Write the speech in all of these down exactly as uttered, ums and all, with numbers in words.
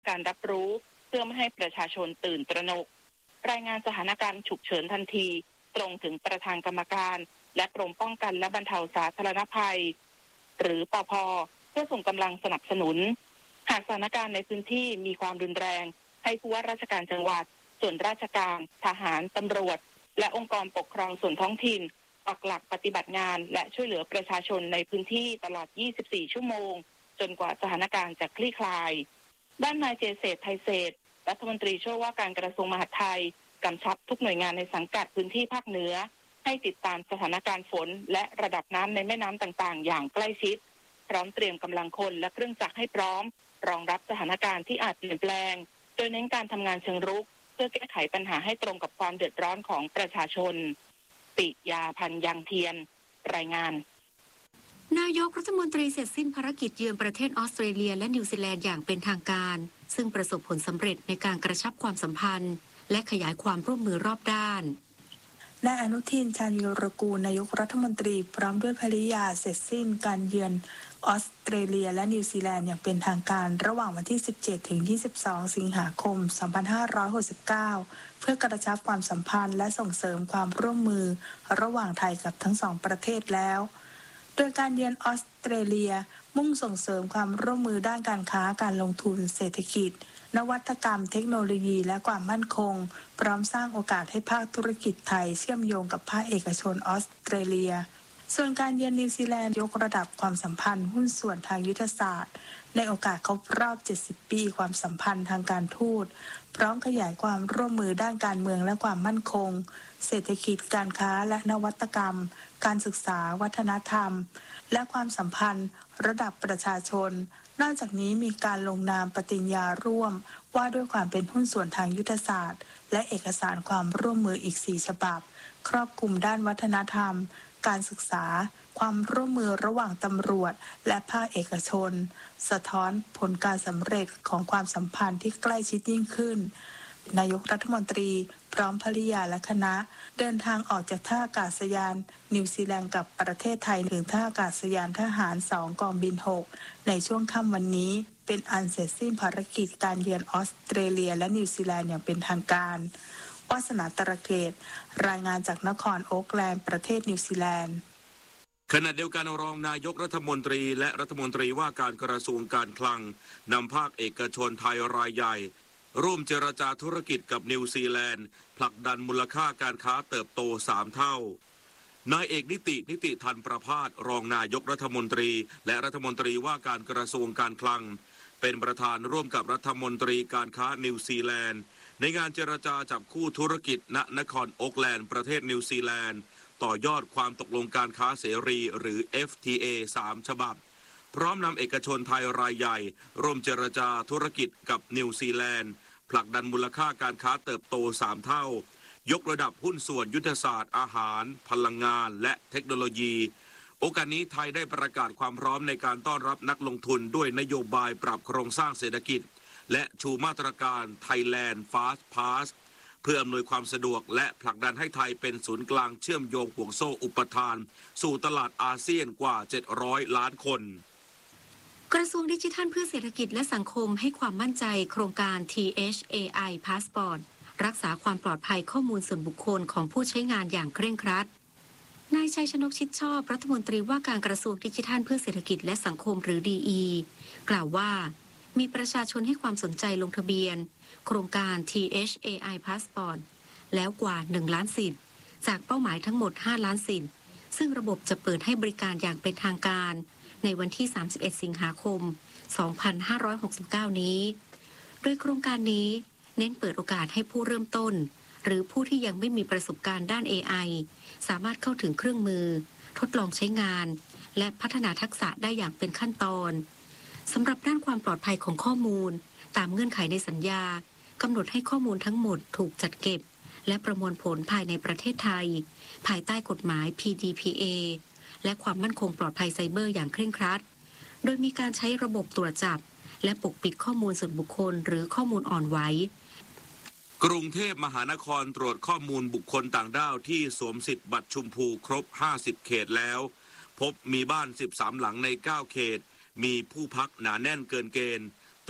การรับรู้เพื่อไม่ให้ประชาชนตื่นตระหนกรายงานสถานการณ์ฉุกเฉินทันทีตรงถึงประธานกรรมการและกรมป้องกันและบรรเทาสาธารณภัยหรือปภ.เพื่อส่งกำลังสนับสนุนหากสถานการณ์ในพื้นที่มีความรุนแรงให้ผู้ว่าราชการจังหวัดส่วนราชการทหารตำรวจและองค์กรปกครองส่วนท้องถิ่นปักหลักปฏิบัติงานและช่วยเหลือประชาชนในพื้นที่ตลอด ยี่สิบสี่ ชั่วโมงจนกว่าสถานการณ์จะคลี่คลายด้านนายเจเศรษฐ์ไทยเศรษฐ์รัฐมนตรีช่วยว่าการกระทรวงมหาดไทยกำชับทุกหน่วยงานในสังกัดพื้นที่ภาคเหนือให้ติดตามสถานการณ์ฝนและระดับน้ำในแม่น้ำต่างๆอย่างใกล้ชิดพร้อมเตรียมกำลังคนและเครื่องจักรให้พร้อมรองรับสถานการณ์ที่อาจเปลี่ยนแปลงโดยเน้นการทำงานเชิงรุกเพื่อแก้ไขปัญหาให้ตรงกับความเดือดร้อนของประชาชนปิยาพันธ์ยังเทียนรายงานนายกรัฐมนตรีเสร็จสิ้นภารกิจเยือนประเทศออสเตรเลียและนิวซีแลนด์อย่างเป็นทางการซึ่งประสบผลสำเร็จในการกระชับความสัมพันธ์และขยายความร่วมมือรอบด้านนายอนุทินชาญวีรกูลนายกรัฐมนตรีพร้อมด้วยภริยาเสร็จสิ้นการเยือนออสเตรเลียและนิวซีแลนด์อย่างเป็นทางการระหว่างวันที่สิบเจ็ดถึงยี่สิบสองสิงหาคมสองพันห้าร้อยหกสิบเก้าเพื่อกระชับความสัมพันธ์และส่งเสริมความร่วมมือระหว่างไทยกับทั้งสองประเทศแล้วโดยการเยือนออสเตรเลียมุ่งส่งเสริมความร่วมมือด้านการค้าการลงทุนเศรษฐกิจนวัตกรรมเทคโนโลยีและความมั่นคงพร้อมสร้างโอกาสให้ภาคธุรกิจไทยเชื่อมโยงกับภาคเอกชนออสเตรเลียส่วนการเยือนนิวซีแลนด์ยกระดับความสัมพันธ์หุ้นส่วนทางยุทธศาสตร์ในโอกาสครบรอบเจ็ดสิบปีความสัมพันธ์ทางการทูตพร้อมขยายความร่วมมือด้านการเมืองและความมั่นคงเศรษฐกิจการค้าและนวัตกรรมการศึกษาวัฒนธรรมและความสัมพันธ์ระดับประชาชนนอกจากนี้มีการลงนามปฏิญญาร่วมว่าด้วยความเป็นหุ้นส่วนทางยุทธศาสตร์และเอกสารความร่วมมืออีกสี่ฉบับครอบคลุมด้านวัฒนธรรมการศึกษาความร่วมมือระหว่างตำรวจและภาคเอกชนสะท้อนผลการสำเร็จของความสัมพันธ์ที่ใกล้ชิดยิ่งขึ้นนายกรัฐมนตรีพร้อมภริยาและคณะเดินทางออกจากท่าอากาศยานนิวซีแลนด์กับประเทศไทยถึงท่าอากาศยานทหารสองกองบินหกในช่วงค่ำวันนี้เป็นอันเสร็จสิ้นภารกิจการเยือนออสเตรเลียและนิวซีแลนด์อย่างเป็นทางการวาสนาตระเกตรายงานจากนครโอ๊คแลนด์ประเทศนิวซีแลนด์ขณะเดียวกันรองนายกรัฐมนตรีและรัฐมนตรีว่าการกระทรวงการคลังนำภาคเอกชนไทยรายใหญ่ร่วมเจรจาธุรกิจกับนิวซีแลนด์ผลักดันมูลค่าการค้าเติบโตสามเท่านายเอกนิตินิติธันประภาสรองนายกรัฐมนตรีและรัฐมนตรีว่าการกระทรวงการคลังเป็นประธานร่วมกับรัฐมนตรีการค้านิวซีแลนด์ในงานเจรจาจับคู่ธุรกิจณนครโอ๊คแลนด์ประเทศนิวซีแลนด์ต่อยอดความตกลงการค้าเสรีหรือ เอฟ ที เอ สามฉบับพร้อมนำเอกชนไทยรายใหญ่ร่วมเจรจาธุรกิจกับนิวซีแลนด์ผลักดันมูลค่าการค้าเติบโตสามเท่ายกระดับหุ้นส่วนยุทธศาสตร์อาหารพลังงานและเทคโนโลยีโอกาสนี้ไทยได้ประกาศความพร้อมในการต้อนรับนักลงทุนด้วยนโยบายปรับโครงสร้างเศรษฐกิจและชูมาตรการ Thailand Fast Pass เพื่ออำนวยความสะดวกและผลักดันให้ไทยเป็นศูนย์กลางเชื่อมโยงห่วงโซ่อุปทานสู่ตลาดอาเซียนกว่าเจ็ดร้อยล้านคนกระทรวงดิจิทัลเพื่อเศรษฐกิจและสังคมให้ความมั่นใจโครงการ ที เอช เอ ไอ Passport รักษาความปลอดภัยข้อมูลส่วนบุคคลของผู้ใช้งานอย่างเคร่งครัดนายชัยชนกชิดชอบรัฐมนตรีว่าการกระทรวงดิจิทัลเพื่อเศรษฐกิจและสังคมหรือ ดี อี กล่าวว่ามีประชาชนให้ความสนใจลงทะเบียนโครงการ ที เอช เอ ไอ Passport แล้วกว่าหนึ่งล้านสิทธิ์จากเป้าหมายทั้งหมดห้าล้านสิทธิ์ซึ่งระบบจะเปิดให้บริการอย่างเป็นทางการในวันที่สามสิบเอ็ดสิงหาคมสองพันห้าร้อยหกสิบเก้านี้โดยโครงการนี้เน้นเปิดโอกาสให้ผู้เริ่มต้นหรือผู้ที่ยังไม่มีประสบการณ์ด้าน เอ ไอ สามารถเข้าถึงเครื่องมือทดลองใช้งานและพัฒนาทักษะได้อย่างเป็นขั้นตอนสำหรับด้านความปลอดภัยของข้อมูลตามเงื่อนไขในสัญญากำหนดให้ข้อมูลทั้งหมดถูกจัดเก็บและประมวลผลภายในประเทศไทยภายใต้กฎหมาย พี ดี พี เอ และความมั่นคงปลอดภัยไซเบอร์อย่างเคร่งครัดโดยมีการใช้ระบบตรวจจับและปกปิดข้อมูลส่วนบุคคลหรือข้อมูลอ่อนไหวกรุงเทพมหานครตรวจข้อมูลบุคคลต่างด้าวที่สวมสิทธิ์บัตรชมพูครบห้าสิบเขตแล้วพบมีบ้านสิบสามหลังในเก้าเขตมีผู้พักหนาแน่นเกินเกณฑ์ต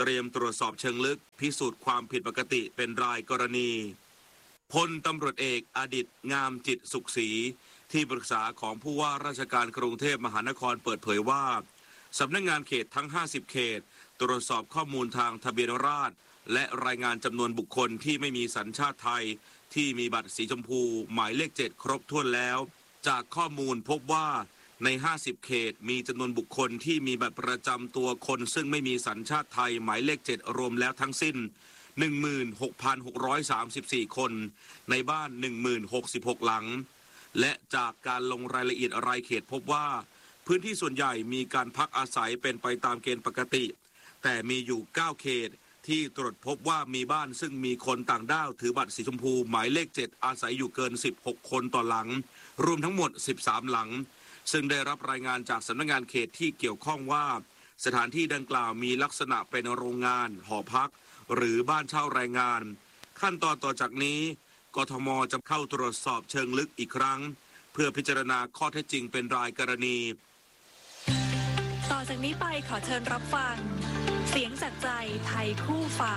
เตรียมตรวจสอบเชิงลึกพิสูจน์ความผิดปกติเป็นรายกรณีพลตำรวจเอกอดิษฐ์งามจิตสุขศรีที่ปรึกษาของผู้ว่าราชการกรุงเทพมหานครเปิดเผยว่าสำนักงานเขตทั้งห้าสิบเขตตรวจสอบข้อมูลทางทะเบียนราษฎร์และรายงานจำนวนบุคคลที่ไม่มีสัญชาติไทยที่มีบัตรสีชมพูหมายเลขเจ็ดครบถ้วนแล้วจากข้อมูลพบว่าในห้าสิบเขตมีจำนวนบุคคลที่มีบัตรประจำตัวคนซึ่งไม่มีสัญชาติไทยหมายเลขเจ็ดรวมแล้วทั้งสิ้น หนึ่งหมื่นหกพันหกร้อยสามสิบสี่ คนในบ้าน หนึ่งหมื่นหกสิบหก หลังและจากการลงรายละเอียดรายเขตพบว่าพื้นที่ส่วนใหญ่มีการพักอาศัยเป็นไปตามเกณฑ์ปกติแต่มีอยู่เก้าเขตที่ตรวจพบว่ามีบ้านซึ่งมีคนต่างด้าวถือบัตรสีชมพูหมายเลขเจ็ดอาศัยอยู่เกินสิบหกคนต่อหลังรวมทั้งหมดสิบสามหลังซึ่งได้รับรายงานจากสำนักงานเขตที่เกี่ยวข้องว่าสถานที่ดังกล่าวมีลักษณะเป็นโรงงานหอพักหรือบ้านเช่าแรงงานขั้นตอนต่อจากนี้กทมจะเข้าตรวจสอบเชิงลึกอีกครั้งเพื่อพิจารณาข้อเท็จจริงเป็นรายกรณีต่อจากนี้ไปขอเชิญรับฟังเสียงจากใจไทยคู่ฟ้า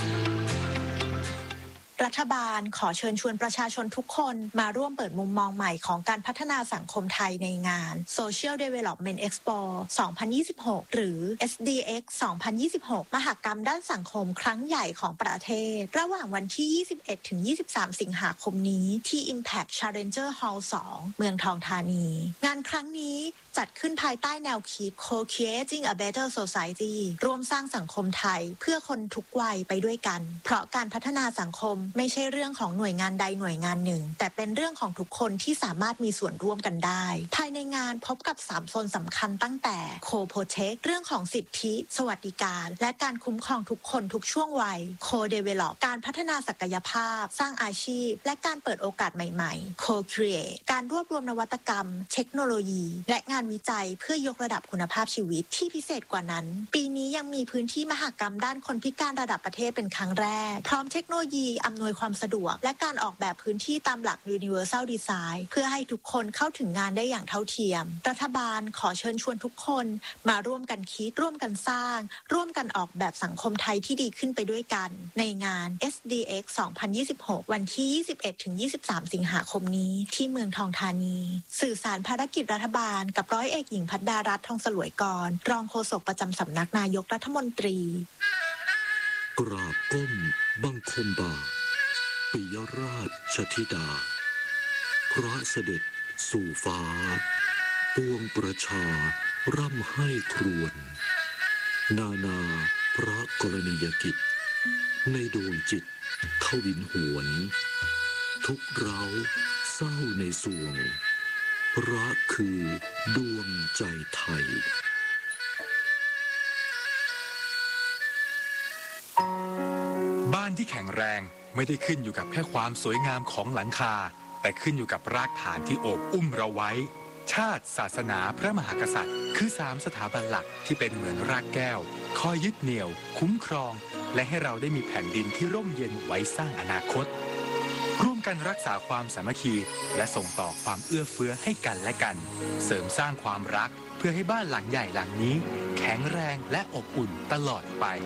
รัฐบาลขอเชิญชวนประชาชนทุกคนมาร่วมเปิดมุมมองใหม่ของการพัฒนาสังคมไทยในงาน Social Development Expo สองพันยี่สิบหก หรือ เอส ดี เอ็กซ์ สองพันยี่สิบหก มหกรรมด้านสังคมครั้งใหญ่ของประเทศระหว่างวันที่ ยี่สิบเอ็ดถึงยี่สิบสาม สิงหาคมนี้ที่ Impact Challenger Hall สอง เมืองทองธานีงานครั้งนี้จัดขึ้นภายใต้แนวคิด Co-creating a better society ร่วมสร้างสังคมไทยเพื่อคนทุกวัยไปด้วยกันเพราะการพัฒนาสังคมไม่ใช่เรื่องของหน่วยงานใดหน่วยงานหนึ่งแต่เป็นเรื่องของทุกคนที่สามารถมีส่วนร่วมกันได้ภายในงานพบกับสามโซนสำคัญตั้งแต่ Co-protect เรื่องของสิทธิสวัสดิการและการคุ้มครองทุกคนทุกช่วงวัย Co-develop การพัฒนาศักยภาพสร้างอาชีพและการเปิดโอกาสใหม่ๆ Co-create การรวบรวมนวัตกรรมเทคโนโลยีและงานวิจัยเพื่อยกระดับคุณภาพชีวิตที่พิเศษกว่านั้นปีนี้ยังมีพื้นที่มหกรรมด้านคนพิการระดับประเทศเป็นครั้งแรกพร้อมเทคโนโลยีอำนวยความสะดวกและการออกแบบพื้นที่ตามหลัก Universal Design เพื่อให้ทุกคนเข้าถึงงานได้อย่างเท่าเทียมรัฐบาลขอเชิญชวนทุกคนมาร่วมกันคิดร่วมกันสร้างร่วมกันออกแบบสังคมไทยที่ดีขึ้นไปด้วยกันในงาน เอส ดี เอ็กซ์ สองพันยี่สิบหก วันที่ ยี่สิบเอ็ดถึงยี่สิบสาม สิงหาคมนี้ที่เมืองทองธานีสื่อสารภารกิจรัฐบาลกับร้อยเอกหญิงพัดดารัตน์ทองสลวยกรรองโฆษกประจำสำนักนายกรัฐมนตรีกราบก้มบังคมบาทปิยราชธิดาพระเสด็จสู่ฟ้าปวงประชาร่ำให้ครวญนานาพระกรณียกิจในดวงจิตทวินหวนทุกเราเศร้าในสวงพระคือดวงใจไทยบ้านที่แข็งแรงไม่ได้ขึ้นอยู่กับแค่ความสวยงามของหลังคาแต่ขึ้นอยู่กับรากฐานที่โอบอุ้มเราไว้ชาติศาสนาพระมหากษัตริย์คือสามสถาบันหลักที่เป็นเหมือนรากแก้วคอยยึดเหนี่ยวคุ้มครองและให้เราได้มีแผ่นดินที่ร่มเย็นไว้สร้างอนาคตร่วมกันรักษาความสามัคคีและส่งต่อความเอื้อเฟื้อให้กันและกันเสริมสร้างความรักเพื่อให้บ้านหลังใหญ่หลังนี้แข็งแรงและอบอุ่นตลอดไป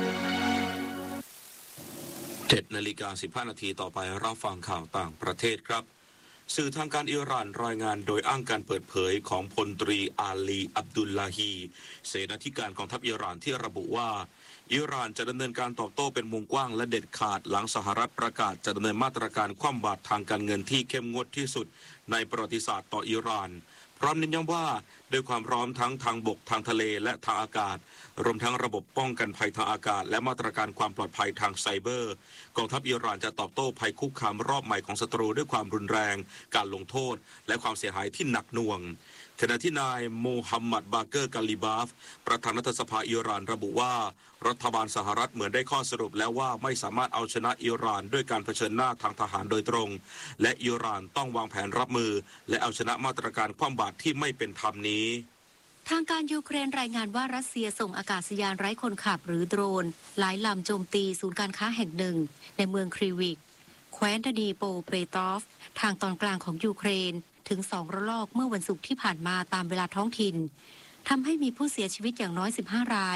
เจ็ดนาฬิกาสิบห้านาทีต่อไปรับฟังข่าวต่างประเทศครับสื่อทางการอิหร่านรายงานโดยอ้างการเปิดเผยของพลตรีอาลีอับดุลลาฮีเสนาธิการกองทัพอิหร่านที่ระบุว่าอิหร่านจะดำเนินการตอบโต้เป็นวงกว้างและเด็ดขาดหลังสหรัฐประกาศจะดำเนินมาตรการคว่ำบาตรทางการเงินที่เข้มงวดที่สุดในประวัติศาสตร์ต่ออิหร่านพร้อมเน้นย้ำว่าด้วยความพร้อมทั้งทางบกทางทะเลและทางอากาศรวมทั้งระบบป้องกันภัยทางอากาศและมาตรการความปลอดภัยทางไซเบอร์กองทัพอิหร่านจะตอบโต้ภัยคุกคามรอบใหม่ของศัตรูด้วยความรุนแรงการลงโทษและความเสียหายที่หนักหน่วงขณะที่นายโมฮัมหมัดบาเกอร์กาลิบาฟประธานรัฐสภาอิหร่านระบุว่ารัฐบาลสหรัฐเหมือนได้ข้อสรุปแล้วว่าไม่สามารถเอาชนะอิหร่านด้วยการเผชิญหน้าทางทหารโดยตรงและอิหร่านต้องวางแผนรับมือและเอาชนะมาตรการคว่ำบาตรที่ไม่เป็นธรรมนี้ทางการยูเครนรายงานว่ารัสเซียส่งอากาศยานไร้คนขับหรือโดรนหลายลำโจมตีศูนย์การค้าแห่งหนึ่งในเมืองครีวิกแคว้นดนีโปรเปตอฟทางตอนกลางของยูเครนถึงสองระลอกเมื่อวันศุกร์ที่ผ่านมาตามเวลาท้องถิ่นทำให้มีผู้เสียชีวิตอย่างน้อยสิบห้าราย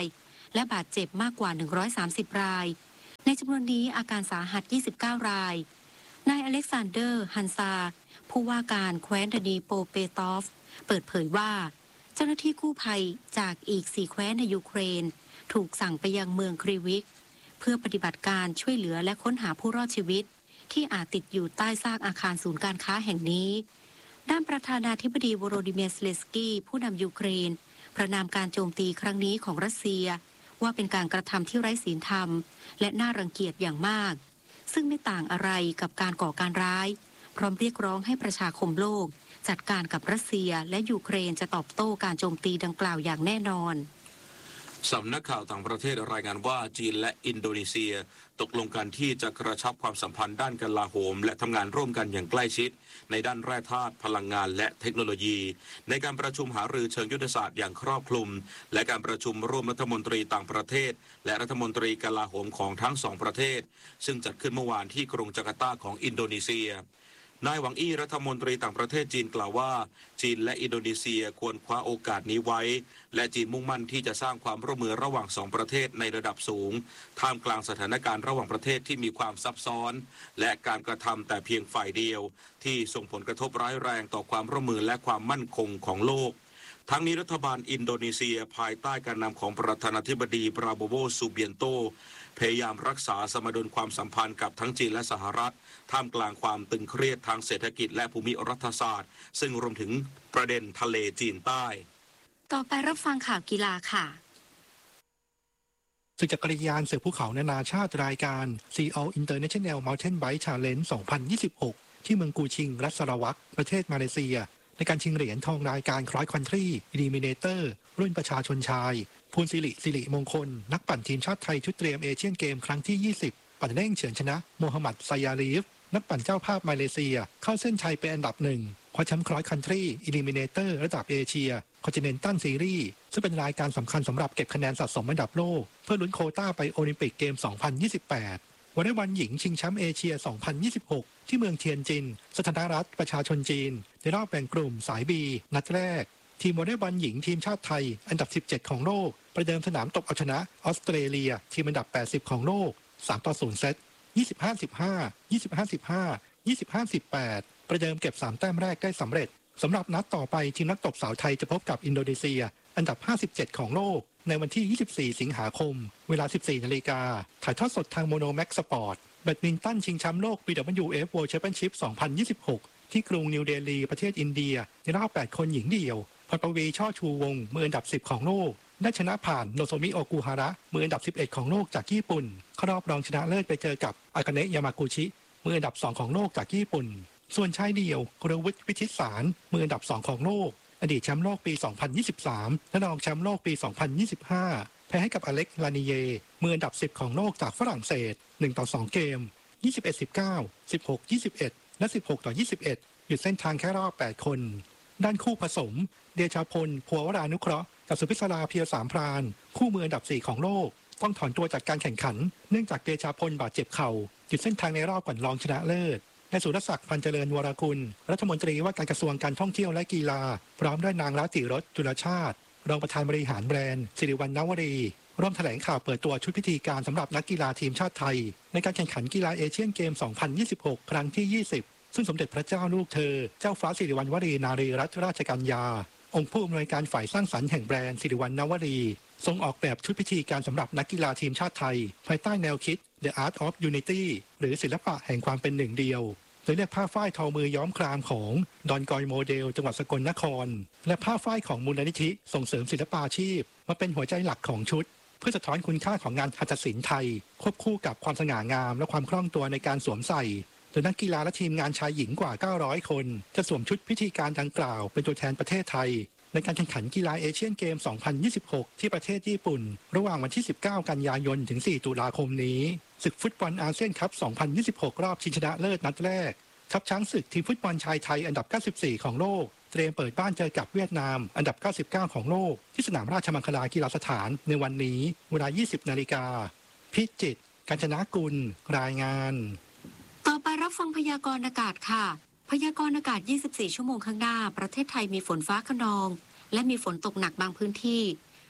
และบาดเจ็บมากกว่าหนึ่งร้อยสามสิบรายในจำนวนนี้อาการสาหัสยี่สิบเก้ารายนายอเล็กซานเดอร์ฮันซาผู้ว่าการแคว้นดานีโปเปตอฟเปิดเผยว่าเจ้าหน้าที่กู้ภัยจากอีกสี่แคว้นในยูเครนถูกสั่งไปยังเมืองครีวิกเพื่อปฏิบัติการช่วยเหลือและค้นหาผู้รอดชีวิตที่อาจติดอยู่ใต้ซากอาคารศูนย์การค้าแห่งนี้ด้านประธานาธิบดีโวโรดิเมียร์ เซเลนสกี้ผู้นำยูเครนประนามการโจมตีครั้งนี้ของรัสเซียว่าเป็นการกระทำที่ไร้ศีลธรรมและน่ารังเกียจอย่างมากซึ่งไม่ต่างอะไรกับการก่อการร้ายพร้อมเรียกร้องให้ประชาคมโลกจัดการกับรัสเซียและยูเครนจะตอบโต้การโจมตีดังกล่าวอย่างแน่นอนสำนักข่าวต่างประเทศรายงานว่าจีนและอินโดนีเซียตกลงกันที่จะกระชับความสัมพันธ์ด้านกลาโหมและทำงานร่วมกันอย่างใกล้ชิดในด้านแร่ธาตุพลังงานและเทคโนโลยีในการประชุมหารือเชิงยุทธศาสตร์อย่างครอบคลุมและการประชุมร่วมรัฐมนตรีต่างประเทศและรัฐมนตรีกลาโหมของทั้งสองประเทศซึ่งจัดขึ้นเมื่อวานที่กรุงจาการ์ตาของอินโดนีเซียนายหวังอี้รัฐมนตรีต่างประเทศจีนกล่าวว่าจีนและอินโดนีเซียควรคว้าโอกาสนี้ไว้และจีนมุ่งมั่นที่จะสร้างความร่วมมือระหว่างสองประเทศในระดับสูงท่ามกลางสถานการณ์ระหว่างประเทศที่มีความซับซ้อนและการกระทำแต่เพียงฝ่ายเดียวที่ส่งผลกระทบร้ายแรงต่อความร่วมมือและความมั่นคงของโลกทั้งนี้รัฐบาลอินโดนีเซียภายใต้การนำของประธานาธิบดีปราโบโว ซูเบียนโตพยายามรักษาสมดุลความสัมพันธ์กับทั้งจีนและสหรัฐท่ามกลางความตึงเครียดทางเศรษฐกิจและภูมิรัฐศาสตร์ซึ่งรวมถึงประเด็นทะเลจีนใต้ต่อไปรับฟังข่าวกีฬาค่ะศึกจักรยานเสือภูเขานานาชาติรายการ ซี ออล International Mountain Bike Challenge สองพันยี่สิบหกที่เมืองกูชิงรัฐสราวักประเทศมาเลเซียในการชิงเหรียญทองรายการ Cross Country Eliminator รุ่นประชาชนชายภูลศิริสิริมงคลนักปั่นทีมชาติไทยชุดเตรียมเอเชียนเกมครั้งที่ยี่สิบปั่นเร่งเฉือนชนะโมฮัมหมัดไซยารีฟนักปั่นเจ้าภาพมาเลเซียเข้าเส้นชัยเป็นอันดับหนึ่งคว้าแชมป์ Cross Country Eliminator ระดับเอเชีย Continental Series ซึ่งเป็นรายการสำคัญสำหรับเก็บคะแนนสะสมอันดับโลกเพื่อลุ้นโควต้าไปโอลิมปิกเกม สองพันยี่สิบแปดวอลเลย์บอลหญิงชิงแชมป์เอเชีย สองพันยี่สิบหกที่เมืองเทียนจินสาธารณรัฐประชาชนจีนในรอบแบ่งกลุ่มสาย B นัดแรกทีมวอลเลย์บอลหญิงทีมชาติไทยอันดับสิบเจ็ดของโลกประเดิมสนามตบเอาชนะออสเตรเลียทีมอันดับแปดสิบของโลกสามต่อศูนย์เซต ยี่สิบห้า สิบห้า ยี่สิบห้า สิบห้า ยี่สิบห้า สิบแปด ประเดิมเก็บสามแต้มแรกได้สำเร็จสำหรับนัดต่อไปทีมนักตบสาวไทยจะพบกับอินโดนีเซียอันดับห้าสิบเจ็ดของโลกในวันที่ยี่สิบสี่สิงหาคมเวลา สิบสี่นาฬิกาถ่ายทอดสดทางโมโนแม็กสปอร์ตแบดมินตันชิงแชมป์โลก บี ดับเบิลยู เอฟ World Championship สองพันยี่สิบหกที่กรุงนิวเดลีประเทศอินเดียในรอบแปดคนหญิงเดี่ยวพรปวีช่อชูวงศ์มืออันดับสิบของโลกได้ชนะผ่านโนโซมิโอกุฮาระมืออันดับสิบเอ็ดของโลกจากญี่ปุ่นเข้ารอบรองชนะเลิศไปเจอกับอากาเนะยามากุชิมืออันดับสองของโลกจากญี่ปุ่นส่วนชายเดี่ยวกรวุฒิวิชิตสารมืออันดับสองของโลกอดีตแชมป์โลกปี สองพันยี่สิบสาม และรองแชมป์โลกปี สองพันยี่สิบห้า แพ้ให้กับอเล็กลานิเยมืออันดับสิบของโลกจากฝรั่งเศสหนึ่งต่อสองเกม ยี่สิบเอ็ด สิบเก้า สิบหก ยี่สิบเอ็ด และ สิบหกต่อยี่สิบเอ็ด หยุดเส้นทางแค่รอบแปดคนด้านคู่ผสมเดชาพลภัววรานุเคราะห์กับสุพิศราเพียรสามพรานคู่มืออันดับสี่ของโลกต้องถอนตัวจากการแข่งขันเนื่องจากเดชาพลบาดเจ็บเข่าหยุดเส้นทางในรอบก่อนรองชนะเลิศนายสุรศักดิ์พันเจริญวรกุลรัฐมนตรีว่าการกระทรวงการท่องเที่ยวและกีฬาพร้อมด้วยนางรัตติรสจุลชาติรองประธานบริหารแบรนด์สิริวัณณวรีร่วมแถลงข่าวเปิดตัวชุดพิธีการสำหรับนักกีฬาทีมชาติไทยในการแข่งขันกีฬาเอเชียนเกม สองพันยี่สิบหก ครั้งที่ยี่สิบซึ่งสมเด็จพระเจ้าลูกเธอเจ้าฟ้าสิริวัณวรีนารีรัตนราชกัญญาองค์ผู้อำนวยการฝ่ายสร้างสรรค์แห่งแบรนด์สิริวัณณวรีทรงออกแบบชุดพิธีการสำหรับนักกีฬาทีมชาติไทยภายใต้แนวคิด The Art of Unity หรือศิลปะแห่งความเป็นหนึ่งเดียวโดยเลือกผ้าฝ้ายทอมือย้อมครามของดอนกอยโมเดลจังหวัดสกลนครและผ้าฝ้ายของมูลนิธิส่งเสริมศิลปาชีพมาเป็นหัวใจหลักของชุดเพื่อสะท้อนคุณค่าของงานหัตถศิลป์ไทยควบคู่กับความสง่างามและความคล่องตัวในการสวมใส่โดยนักกีฬาและทีมงานชายหญิงกว่าเก้าร้อยคนจะสวมชุดพิธีการดังกล่าวเป็นตัวแทนประเทศไทยในการแข่งขันกีฬาเอเชียนเกม สองพันยี่สิบหก ที่ประเทศญี่ปุ่นระหว่างวันที่ สิบเก้า กันยายนถึง สี่ ตุลาคมนี้ศึกฟุตบอลอาเซียนคัพ สองพันยี่สิบหก รอบชิงชนะเลิศนัดแรกทัพช้างศึกทีมฟุตบอลชายไทยอันดับเก้าสิบสี่ของโลกเตรียมเปิดบ้านเจอกับเวียดนามอันดับเก้าสิบเก้าของโลกที่สนามราชมังคลากีฬาสถานในวันนี้เวลา ยี่สิบนาฬิกาพิจิตรกาญจนกุลรายงานต่อไปรับฟังพยากรณ์อากาศค่ะพยากรณ์อากาศยี่สิบสี่ชั่วโมงข้างหน้าประเทศไทยมีฝนฟ้าคะนองและมีฝนตกหนักบางพื้นที่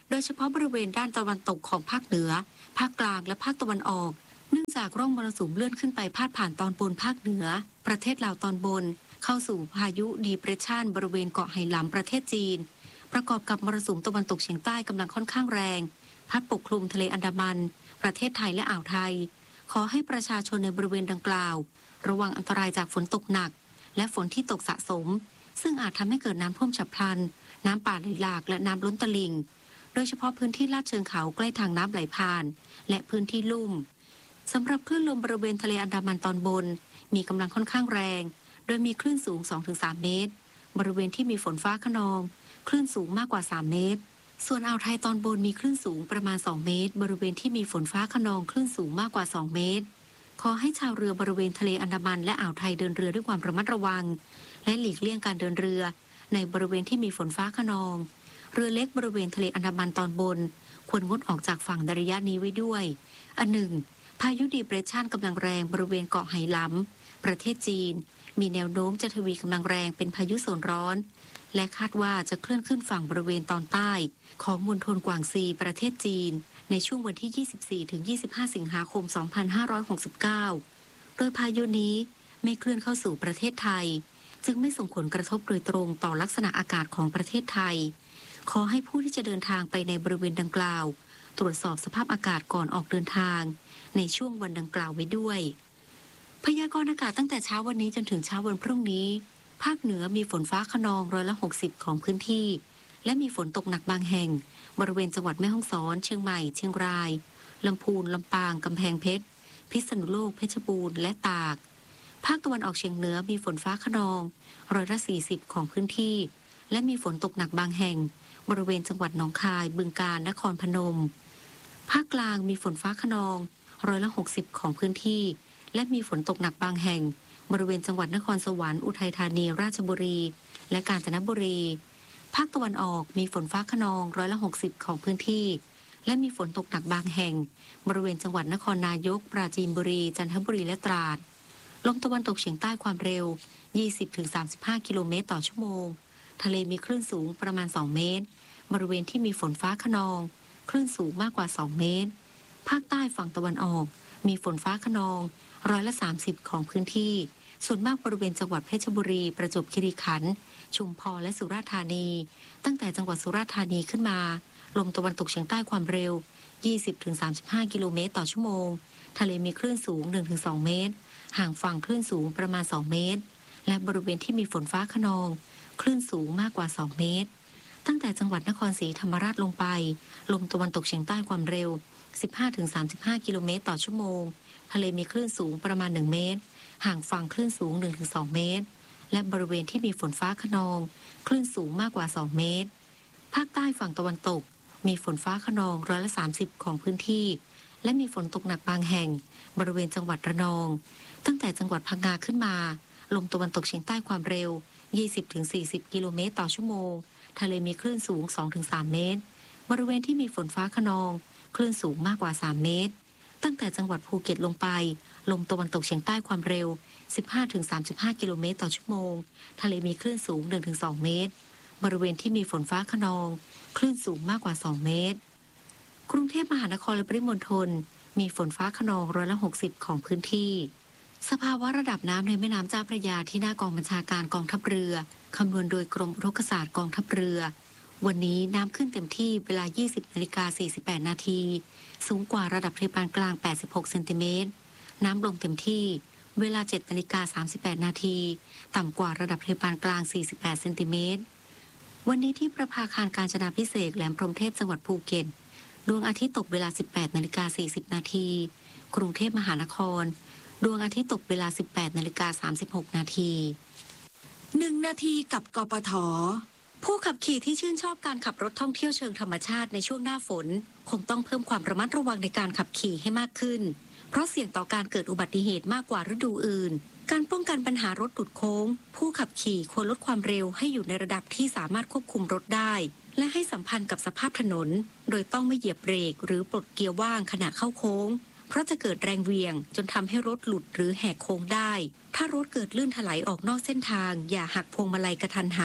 โดยเฉพาะบริเวณด้านตะวันตกของภาคเหนือภาคกลางและภาคตะวันออกเนื่องจากร่องมรสุมเลื่อนขึ้นไปพาดผ่านตอนบนภาคเหนือประเทศลาวตอนบนเข้าสู่พายุดีเพรสชันบริเวณเกาะไหหลำประเทศจีนประกอบกับมรสุมตะวันตกเฉียงใต้กำลังค่อนข้างแรงพัดปกคลุมทะเลอันดามันประเทศไทยและอ่าวไทยขอให้ประชาชนในบริเวณดังกล่าวระวังอันตรายจากฝนตกหนักและฝนที่ตกสะสมซึ่งอาจทำให้เกิดน้ำท่วมฉับพลันน้ำป่าไหลหลากและน้ำล้นตลิ่งโดยเฉพาะพื้นที่ลาดเชิงเขาใกล้ทางน้ำไหลผ่านและพื้นที่ลุ่มสำหรับคลื่นลมบริเวณทะเลอันดามันตอนบนมีกำลังค่อนข้างแรงโดยมีคลื่นสูง สองถึงสาม เมตรบริเวณที่มีฝนฟ้าคะนองคลื่นสูงมากกว่าสามเมตรส่วนอ่าวไทยตอนบนมีคลื่นสูงประมาณสองเมตรบริเวณที่มีฝนฟ้าคะนองคลื่นสูงมากกว่าสองเมตรขอให้ชาวเรือบริเวณทะเลอันดามันและอ่าวไทยเดินเรือด้วยความระมัดระวังและหลีกเลี่ยงการเดินเรือในบริเวณที่มีฝนฟ้าคะนองเรือเล็กบริเวณทะเลอันดามันตอนบนควรงดออกจากฝั่งในระยะนี้ไว้ด้วยอันหนึ่งพายุดีเพรสชันกำลังแรงบริเวณเกาะไหหลำประเทศจีนมีแนวโน้มจะทวีกำลังแรงเป็นพายุโซนร้อนและคาดว่าจะเคลื่อนขึ้นฝั่งบริเวณตอนใต้ของมณฑลกวางซีประเทศจีนในช่วงวันที่ ยี่สิบสี่ถึงยี่สิบห้า สิงหาคม สองพันห้าร้อยหกสิบเก้า โดยพายุนี้ไม่เคลื่อนเข้าสู่ประเทศไทยจึงไม่ส่งผลกระทบโดยตรงต่อลักษณะอากาศของประเทศไทยขอให้ผู้ที่จะเดินทางไปในบริเวณดังกล่าวตรวจสอบสภาพอากาศก่อนออกเดินทางในช่วงวันดังกล่าวไว้ด้วยพยากรณ์อากาศตั้งแต่เช้าวันนี้จนถึงเช้าวันพรุ่งนี้ภาคเหนือมีฝนฟ้าคะนองร้อยละหกสิบของพื้นที่และมีฝนตกหนักบางแห่งบริเวณจังหวัดแม่ฮ่องสอนเชียงใหม่เชียงรายลำพูนลำปางกำแพงเพชรพิษณุโลกเพชรบูรณ์และตากภาคตะวันออกเฉียงเหนือมีฝนฟ้าคะนองร้อยละสี่สิบของพื้นที่และมีฝนตกหนักบางแห่งบริเวณจังหวัดหนองคายบึงกาฬนครพนมภาคกลางมีฝนฟ้าคะนองร้อยละหกสิบของพื้นที่และมีฝนตกหนักบางแห่งบริเวณจังหวัดนครสวรรค์อุทัยธานีราชบุรีและกาญจนบุรีภาคตะวันออกมีฝนฟ้าคะนองร้อยละหกสิบของพื้นที่และมีฝนตกหนักบางแห่งบริเวณจังหวัดนครนายกปราจีนบุรีจันทบุรีและตราดลมตะวันตกเฉียงใต้ความเร็ว ยี่สิบถึงสามสิบห้า กิโลเมตรต่อชั่วโมงทะเลมีคลื่นสูงประมาณสองเมตรบริเวณที่มีฝนฟ้าคะนองคลื่นสูงมากกว่าสองเมตรภาคใต้ฝั่งตะวันออกมีฝนฟ้าคะนองร้อยละสามสิบของพื้นที่ส่วนมากบริเวณจังหวัดเพชรบุรีประจวบคีรีขันธ์ชุมพรและสุราษฎร์ธานีตั้งแต่จังหวัดสุราษฎร์ธานีขึ้นมาลมตะวันตกเฉียงใต้ความเร็ว ยี่สิบถึงสามสิบห้า กิโลเมตรต่อชั่วโมงทะเลมีคลื่นสูง หนึ่งถึงสอง เมตรห่างฝั่งคลื่นสูงประมาณสองเมตรและบริเวณที่มีฝนฟ้าคะนองคลื่นสูงมากกว่าสองเมตรตั้งแต่จังหวัดนครศรีธรรมราชลงไปลมตะวันตกเฉียงใต้ความเร็ว สิบห้าถึงสามสิบห้า กิโลเมตรต่อชั่วโมงทะเลมีคลื่นสูงประมาณหนึ่งเมตรห่างฝั่งคลื่นสูง หนึ่งถึงสอง เมตรและบริเวณที่มีฝนฟ้าคะนองคลื่นสูงมากกว่าสองเมตรภาคใต้ฝั่งตะวันตกมีฝนฟ้าคะนองร้อยละสามสิบของพื้นที่และมีฝนตกหนักบางแห่งบริเวณจังหวัดระนองตั้งแต่จังหวัดพังงาขึ้นมาลมตะวันตกเฉียงใต้ความเร็ว ยี่สิบถึงสี่สิบ กิโลเมตรต่อชั่วโมงทะเลมีคลื่นสูง สองถึงสาม เมตรบริเวณที่มีฝนฟ้าคะนองคลื่นสูงมากกว่าสามเมตรตั้งแต่จังหวัดภูเก็ตลงไปลมตะวันตกเฉียงใต้ความเร็ว สิบห้าถึงสามสิบห้า กิโลเมตรต่อชั่วโมงทะเลมีคลื่นสูง หนึ่งถึงสอง เมตรบริเวณที่มีฝนฟ้าคะนองคลื่นสูงมากกว่าสองเมตรกรุงเทพมหานครและปริมณฑลมีฝนฟ้าคะนองร้อยละหกสิบของพื้นที่สภาวะระดับน้ำในแม่น้ำเจ้าพระยาที่หน้ากองบัญชาการกองทัพเรือคำนวณโดยกรมอุทกศาสตร์กองทัพเรือวันนี้น้ำขึ้นเต็มที่เวลา ยี่สิบนาฬิกาสี่สิบแปด นาทีสูงกว่าระดับทะเลปานกลางแปดสิบหกเซนติเมตรน้ำลงเต็มที่เวลา เจ็ดนาฬิกาสามสิบแปด นาทีต่ำกว่าระดับทะเลปานกลางสี่สิบแปดเซนติเมตรวันนี้ที่ประภาคารกาญจนาภิเษกแหลมพรหมเทพจังหวัดภูเก็ตดวงอาทิตย์ตกเวลา สิบแปดนาฬิกาสี่สิบ นาทีกรุงเทพมหานครดวงอาทิตย์ตกเวลา สิบแปดนาฬิกาสามสิบหก นาทีหนึ่งนาทีกับกปท.ผู้ขับขี่ที่ชื่นชอบการขับรถท่องเที่ยวเชิงธรรมชาติในช่วงหน้าฝนคงต้องเพิ่มความระมัดระวังในการขับขี่ให้มากขึ้นเพราะเสี่ยงต่อการเกิดอุบัติเหตุมากกว่าฤดูอื่นการป้องกันปัญหารถหลุดโค้งผู้ขับขี่ควรลดความเร็วให้อยู่ในระดับที่สามารถควบคุมรถได้และให้สัมพันธ์กับสภาพถนนโดยต้องไม่เหยียบเบรกหรือปลดเกียร์ว่างขณะเข้าโค้งเพราะจะเกิดแรงเหวี่ยงจนทำให้รถหลุดหรือแหกโค้งได้ถ้ารถเกิดลื่นถลายออกนอกเส้นทางอย่าหักพวงมาลัยกระทันหัน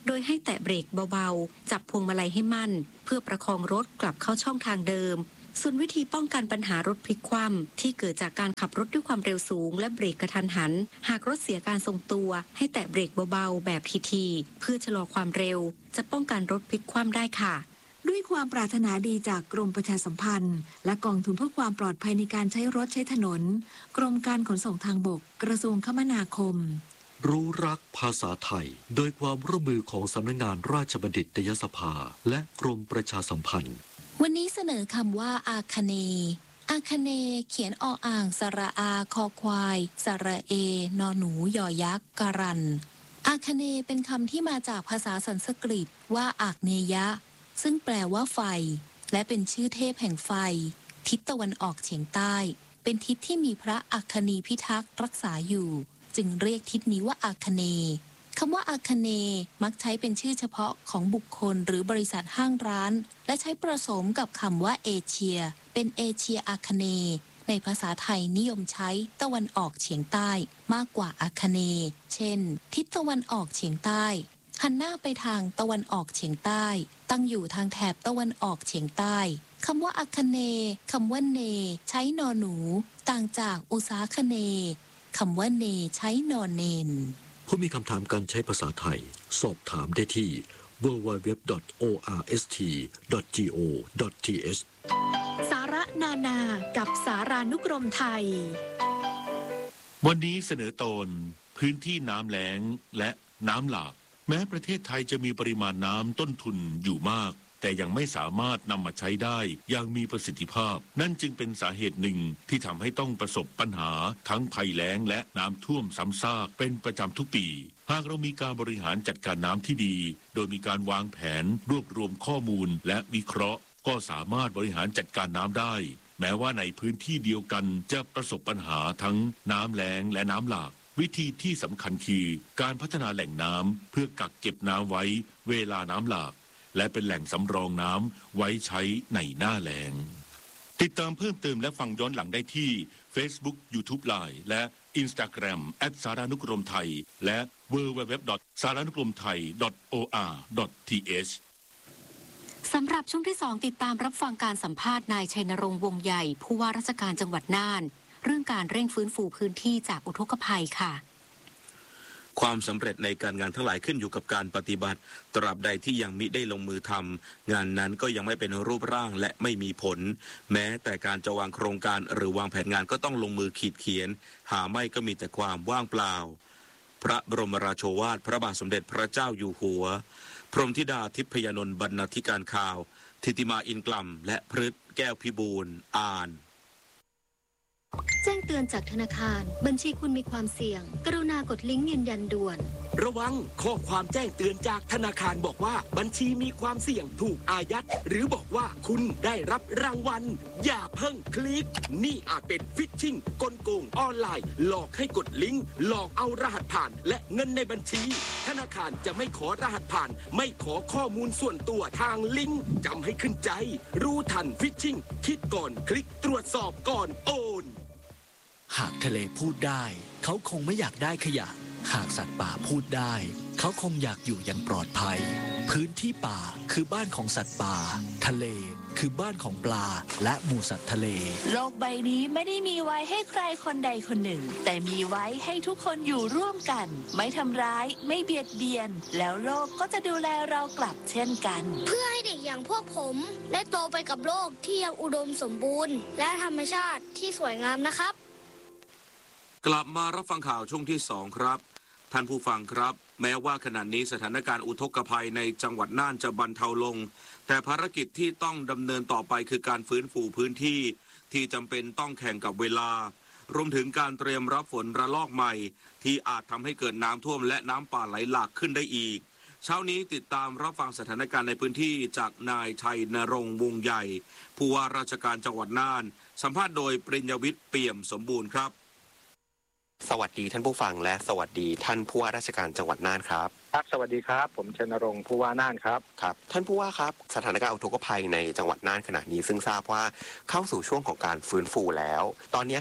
โดยให้แตะเบรกเบาๆจับพวงมาลัยให้มั่นเพื่อประคองรถกลับเข้าช่องทางเดิมส่วนวิธีป้องกันปัญหารถพลิกคว่ำที่เกิดจากการขับรถด้วยความเร็วสูงและเบรกกระทันหันหากรถเสียการทรงตัวให้แตะเบรกเบาๆแบบทีๆเพื่อชะลอความเร็วจะป้องกันรถพลิกคว่ำได้ค่ะด้วยความปรารถนาดีจากกรมประชาสัมพันธ์และกองทุนเพื่อความปลอดภัยในการใช้รถใช้ถนนกรมการขนส่งทางบกกระทรวงคมนาคมรู้รักภาษาไทยโดยความร่วมมือของสำนักงานราชบัณฑิตยสภาและกรมประชาสัมพันธ์วันนี้เสนอคำว่าอาคเนย์อาคเนย์เขียนออ่างสระอาคอควายสระเอนอหนูยอยักษ์การันอาคเนย์เป็นคำที่มาจากภาษาสันสกฤตว่าอากเนยะซึ่งแปลว่าไฟและเป็นชื่อเทพแห่งไฟทิศตะวันออกเฉียงใต้เป็นทิศที่มีพระอัคคณีพิทักษ์รักษาอยู่จึงเรียกทิศนี้ว่าอาคเนย์คำว่าอาคเนย์มักใช้เป็นชื่อเฉพาะของบุคคลหรือบริษัทห้างร้านและใช้ผสมกับคำว่าเอเชียเป็นเอเชียอาคเนย์ในภาษาไทยนิยมใช้ตะวันออกเฉียงใต้มากกว่าอาคเนย์เช่นทิศตะวันออกเฉียงใต้หันหน้าไปทางตะวันออกเฉียงใต้ตั้งอยู่ทางแถบตะวันออกเฉียงใต้คำว่าอาคเนย์คำว่าเนใช้นอหนูต่างจากอุษาคเนย์คำว่าเนใช้นอนเนนผู้มีคำถามการใช้ภาษาไทยสอบถามได้ที่ ดับเบิลยู ดับเบิลยู ดับเบิลยู ดอท โอ อาร์ เอส ที ดอท จี โอ ดอท ที เอชสาระนานากับสารานุกรมไทยวันนี้เสนอตอนพื้นที่น้ำแล้งและน้ำหลากแม้ประเทศไทยจะมีปริมาณน้ำต้นทุนอยู่มากแต่ยังไม่สามารถนำมาใช้ได้อย่างมีประสิทธิภาพนั่นจึงเป็นสาเหตุหนึ่งที่ทำให้ต้องประสบปัญหาทั้งภัยแล้งและน้ำท่วมซ้ำซากเป็นประจำทุกปีหากเรามีการบริหารจัดการน้ำที่ดีโดยมีการวางแผนรวบรวมข้อมูลและวิเคราะห์ก็สามารถบริหารจัดการน้ำได้แม้ว่าในพื้นที่เดียวกันจะประสบปัญหาทั้งน้ำแล้งและน้ำหลากวิธีที่สำคัญคือการพัฒนาแหล่งน้ำเพื่อกักเก็บน้ำไว้เวลาน้ำหลากและเป็นแหล่งสำรองน้ำไว้ใช้ในหน้าแล้งติดตามเพิ่มเติมและฟังย้อนหลังได้ที่ Facebook YouTube Line และ Instagram แอท สารานุกรมไทยและ ดับเบิลยู ดับเบิลยู ดับเบิลยู ดอท สารานุกรมไทย ดอท โอ อาร์ ดอท ที เอชสำหรับช่วงที่สองติดตามรับฟังการสัมภาษณ์นายชัยนรงค์วงใหญ่ผู้ว่าราชการจังหวัดน่านเรื่องการเร่งฟื้นฟูพื้นที่จากอุทกภัยค่ะความสำเร็จในการงานทั้งหลายขึ้นอยู่กับการปฏิบัติตราบใดที่ยังมิได้ลงมือทำงานนั้นก็ยังไม่เป็นรูปร่างและไม่มีผลแม้แต่การจะวางโครงการหรือวางแผนงานก็ต้องลงมือขีดเขียนหาไม่ก็มีแต่ความว่างเปล่าพระบรมราโชวาทพระบาทสมเด็จพระเจ้าอยู่หัวพรหมธิดาทิพยนนท์บรรณาธิการข่าวทิติมาอินกลัมและพฤทธิ์แก้วพิบูลอ่านแจ้งเตือนจากธนาคารบัญชีคุณมีความเสี่ยงกรุณากดลิงก์ยืนยันด่วนระวังข้อความแจ้งเตือนจากธนาคารบอกว่าบัญชีมีความเสี่ยงถูกอายัดหรือบอกว่าคุณได้รับรางวัลอย่าเพิ่งคลิกนี่อาจเป็นฟิชชิงกลโกงออนไลน์หลอกให้กดลิงก์หลอกเอารหัสผ่านและเงินในบัญชีธนาคารจะไม่ขอรหัสผ่านไม่ขอข้อมูลส่วนตัวทางลิงก์จำให้ขึ้นใจรู้ทันฟิชชิงคิดก่อนคลิกตรวจสอบก่อนโอนหากทะเลพูดได้เขาคงไม่อยากได้ขยะหากสัตว์ป่าพูดได้เขาคงอยากอยู่อย่างปลอดภัยพื้นที่ป่าคือบ้านของสัตว์ป่าทะเลคือบ้านของปลาและหมู่สัตว์ทะเลโลกใบนี้ไม่ได้มีไว้ให้ใครคนใดคนหนึ่งแต่มีไว้ให้ทุกคนอยู่ร่วมกันไม่ทำร้ายไม่เบียดเบียนแล้วโลกก็จะดูแลเรากลับเช่นกันเพื่อให้เด็กอย่างพวกผมได้โตไปกับโลกที่ยังอุดมสมบูรณ์และธรรมชาติที่สวยงามนะครับกลับมารับฟังข่าวช่วงที่สองครับท่านผู้ฟังครับแม้ว่าขณะนี้สถานการณ์อุทกภัยในจังหวัดน่านจะบรรเทาลงแต่ภารกิจที่ต้องดำเนินต่อไปคือการฟื้นฟูพื้นที่ที่จำเป็นต้องแข่งกับเวลารวมถึงการเตรียมรับฝนระลอกใหม่ที่อาจทำให้เกิดน้ำท่วมและน้ำป่าไหลหลากขึ้นได้อีกเช้านี้ติดตามรับฟังสถานการณ์ในพื้นที่จากนายชัยนรงค์วงใหญ่ผู้ว่าราชการจังหวัดน่านสัมภาษณ์โดยปริญญวิทย์เปี่ยมสมบูรณ์ครับสวัสดีท่านผู้ฟังและสวัสดีท่านผู้ว่าราชการจังหวัดน่านครับครับสวัสดีครับผมชัยนรงค์ผู้ว่าน่านครับครับท่านผู้ว่าครับสถานการณ์อุทกภัยในจังหวัดน่านขณะนี้ซึ่งทราบว่าเข้าสู่ช่วงของการฟื้นฟูแล้วตอนนี้ครับ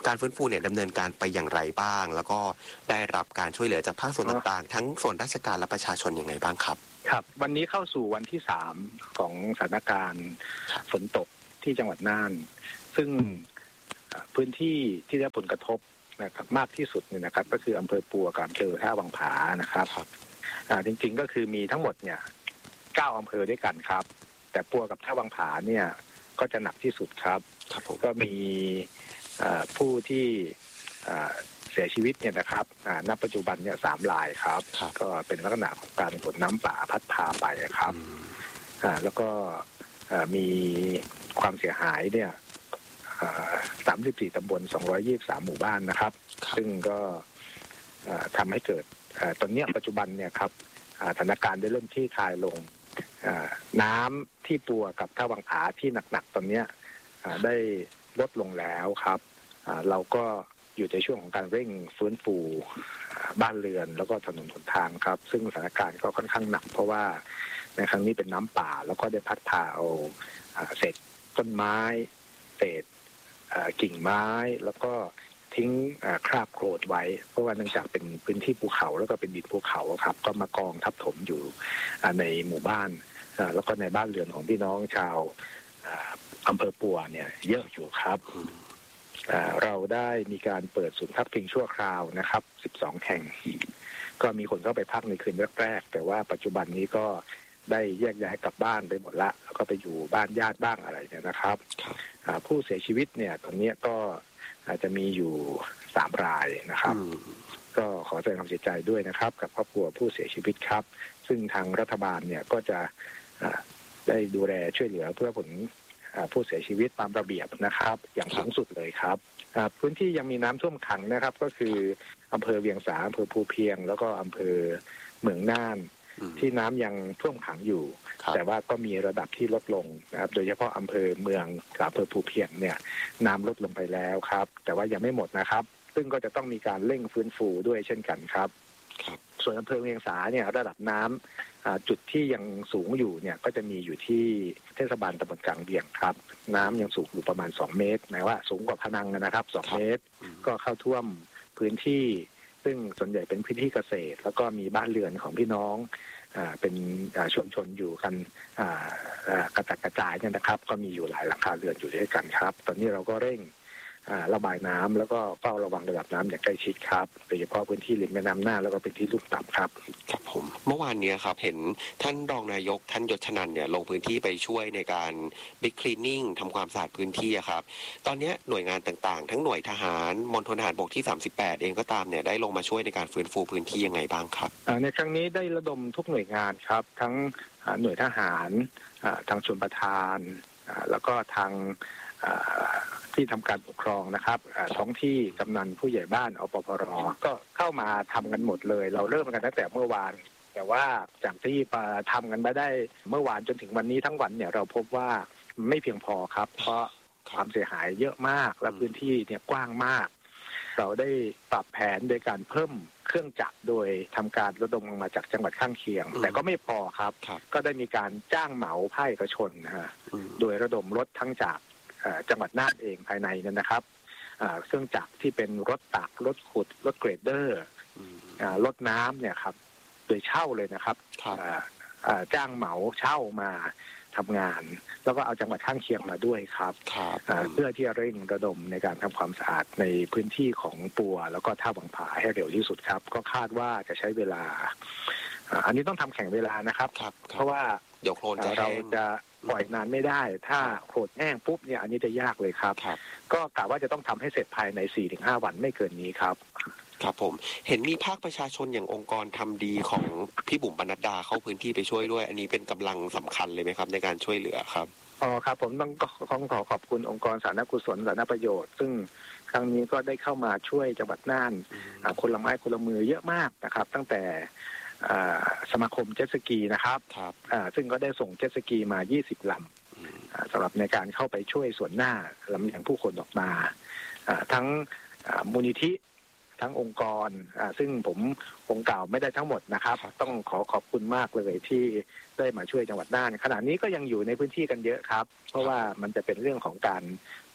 การฟื้นฟูเนี่ยดำเนินการไปอย่างไรบ้าง แล้วก็ได้รับการช่วยเหลือจากภาคส่วนต่างๆทั้งส่วนราชการและประชาชนยังไงบ้างครับครับวันนี้เข้าสู่วันที่สามของสถานการณ์ฝนตกที่จังหวัดน่านซึ่งพื้นที่ที่ได้ผลกระทบนะครับมากที่สุดเนี่ยนะครับก็คืออำเภอปัวกับอำเภอท่าวังผานะครับจริงๆก็คือมีทั้งหมดเนี่ยเก้าอำเภอด้วยกันครับแต่ปัวกับท่าวังผาเนี่ยก็จะหนักที่สุดครับก็มีผู้ที่เสียชีวิตเนี่ยนะครับณปัจจุบันเนี่ยสามรายครับก็เป็นลักษณะของการฝนน้ำป่าพัดพาไปครับแล้วก็มีความเสียหายเนี่ยสามสิบสี่ตำบลสองร้อยยี่สิบสามหมู่บ้านนะครับซึ่งก็ทำให้เกิดตอนนี้ปัจจุบันเนี่ยครับสถานการณ์ได้เริ่มคลี่คลายลงน้ำที่ปัวกับท่าวังผาที่หนักๆตอนนี้ได้ลดลงแล้วครับเราก็อยู่ในช่วงของการเร่งฟื้นฟูบ้านเรือนแล้วก็ถนนหนทางครับซึ่งสถานการณ์ก็ค่อนข้างหนักเพราะว่าในครั้งนี้เป็นน้ำป่าแล้วก็ได้พัดพาเอาเศษต้นไม้เศษกิ่งไม้แล้วก็ทิ้งคราบโคลนไว้เพราะว่าเนื่องจากเป็นพื้นที่ภูเขาแล้วก็เป็นดินภูเขาครับก็มากองทับถมอยู่ในหมู่บ้านแล้วก็ในบ้านเรือนของพี่น้องชาวอำเภอปัวเนี่ยเยอะอยู่ครับเราได้มีการเปิดศูนย์พักพิงชั่วคราวนะครับสิบสองแห่งก็มีคนเข้าไปพักในคืนแรกๆแต่ว่าปัจจุบันนี้ก็ได้แยกย้ายกลับบ้านไปหมดละแล้วก็ไปอยู่บ้านญาติบ้างอะไรเนี่ยนะครับผู้เสียชีวิตเนี่ยตอนนี้ก็อาจจะมีอยู่สามรายนะครับก็ขอแสดงความเสียใจด้วยนะครับกับครอบครัวผู้เสียชีวิตครับซึ่งทางรัฐบาลเนี่ยก็จะได้ดูแลช่วยเหลือเพื่อผลผู้เสียชีวิตตามระเบียบนะครับอย่างสูงสุดเลยครับพื้นที่ยังมีน้ำท่วมขังนะครับก็คืออำเภอเวียงสาอำเภอภูเพียงแล้วก็อำเภอเมืองน่านที่น้ำยังท่วมขังอยู่แต่ว่าก็มีระดับที่ลดลงนะครับโดยเฉพาะอำเภอเมืองกับอำเภอภูเพียงเนี่ยน้ำลดลงไปแล้วครับแต่ว่ายังไม่หมดนะครับซึ่งก็จะต้องมีการเร่งฟื้นฟูด้วยเช่นกันครับส่วนอำเภอเวียงสาเนี่ยระดับน้ำจุดที่ยังสูงอยู่เนี่ยก็จะมีอยู่ที่เทศบาลตำบลกลางเวียงครับน้ำยังสูงอยู่ประมาณสองเมตรหมายว่าสูงกว่าพนังนะครับสองเมตรก็เข้าท่วมพื้นที่ซึ่งส่วนใหญ่เป็นพื้นที่เกษตรแล้วก็มีบ้านเรือนของพี่น้องเป็นชุมชนอยู่กันกระจัดกระจายเนี่ยนะครับก็มีอยู่หลายหลังคาเรือนอยู่ด้วยกันครับตอนนี้เราก็เร่งระบายน้ำแล้วก็เฝ้าระวังระดับน้ำอย่างใกล้ชิดครับโดยเฉพาะพื้นที่ริมแม่น้ำน่านแล้วก็เป็นที่ลุ่มต่ำครับครับผมเมื่อวานนี้ครับเห็นท่านรองนายกท่านยศชนันท์เนี่ยลงพื้นที่ไปช่วยในการบิ๊กคลีนนิ่งทำความสะอาดพื้นที่ครับตอนนี้หน่วยงานต่างๆทั้งหน่วยทหารมณฑลทหารบกที่สามสิบแปดเองก็ตามเนี่ยได้ลงมาช่วยในการฟื้นฟูพื้นที่ยังไงบ้างครับในครั้งนี้ได้ระดมทุกหน่วยงานครับทั้งหน่วยทหารทางชลประทานแล้วก็ทางที่ทำการปกครองนะครับท้องที่กำนันผู้ใหญ่บ้านอปปรก็เข้ามาทำกันหมดเลยเราเริ่มกันตั้งแต่เมื่อวานแต่ว่าจากที่ทำกันมาได้เมื่อวานจนถึงวันนี้ทั้งวันเนี่ยเราพบว่าไม่เพียงพอครับเพราะความเสียหายเยอะมากและพื้นที่เนี่ยกว้างมากเราได้ปรับแผนโดยการเพิ่มเครื่องจักรโดยทำการระดมมาจากจังหวัดข้างเคียงแต่ก็ไม่พอครับก็ได้มีการจ้างเหมาภาคเอกชนนะฮะโดยระดมรถทั้งจากจังหวัดน่านเองภายในนั่นนะครับเครื่องจักรที่เป็นรถตักรถขุดรถเกรดเดอร์รถน้ำเนี่ยครับโดยเช่าเลยนะครับจ้างเหมาเช่ามาทำงานแล้วก็เอาจังหวัดข้างเคียงมาด้วยครับเพื่อที่จะเร่งระดมในการทำความสะอาดในพื้นที่ของปัวแล้วก็ท่าวังผาให้เร็วที่สุดครับก็คาดว่าจะใช้เวลาอันนี้ต้องทำแข่งเวลานะครับเพราะว่าเดี๋ยวโคลนจะเราจะปล่อยนานไม่ได้ถ้าโคลนแห้งปุ๊บเนี่ยอันนี้จะยากเลยครับก็กะว่าจะต้องทำให้เสร็จภายใน สี่ถึงห้า วันไม่เกินนี้ครับครับผมเห็นมีภาคประชาชนอย่างองค์กรทำดีของพี่บุ๋มปนัดดาเข้าพื้นที่ไปช่วยด้วยอันนี้เป็นกำลังสำคัญเลยไหมครับในการช่วยเหลือครับอ๋อครับผมต้องต้องขอขอบคุณองค์กรสาธารณกุศลสาธารณประโยชน์ซึ่งครั้งนี้ก็ได้เข้ามาช่วยจังหวัดน่านคนละไม้คนละมือเยอะมากนะครับตั้งแต่สมาคมเจ็ตสกีนะครับซึ่งก็ได้ส่งเจ็ตสกีมายี่สิบลำสำหรับในการเข้าไปช่วยส่วนหน้าลำเลียงผู้คนออกมาทั้งมูลนิธิทั้งองค์กรซึ่งผมคงกล่าวไม่ได้ทั้งหมดนะครับต้องขอขอบคุณมากเลยที่ได้มาช่วยจังหวัดน่านขณะนี้ก็ยังอยู่ในพื้นที่กันเยอะครับเพราะว่ามันจะเป็นเรื่องของการ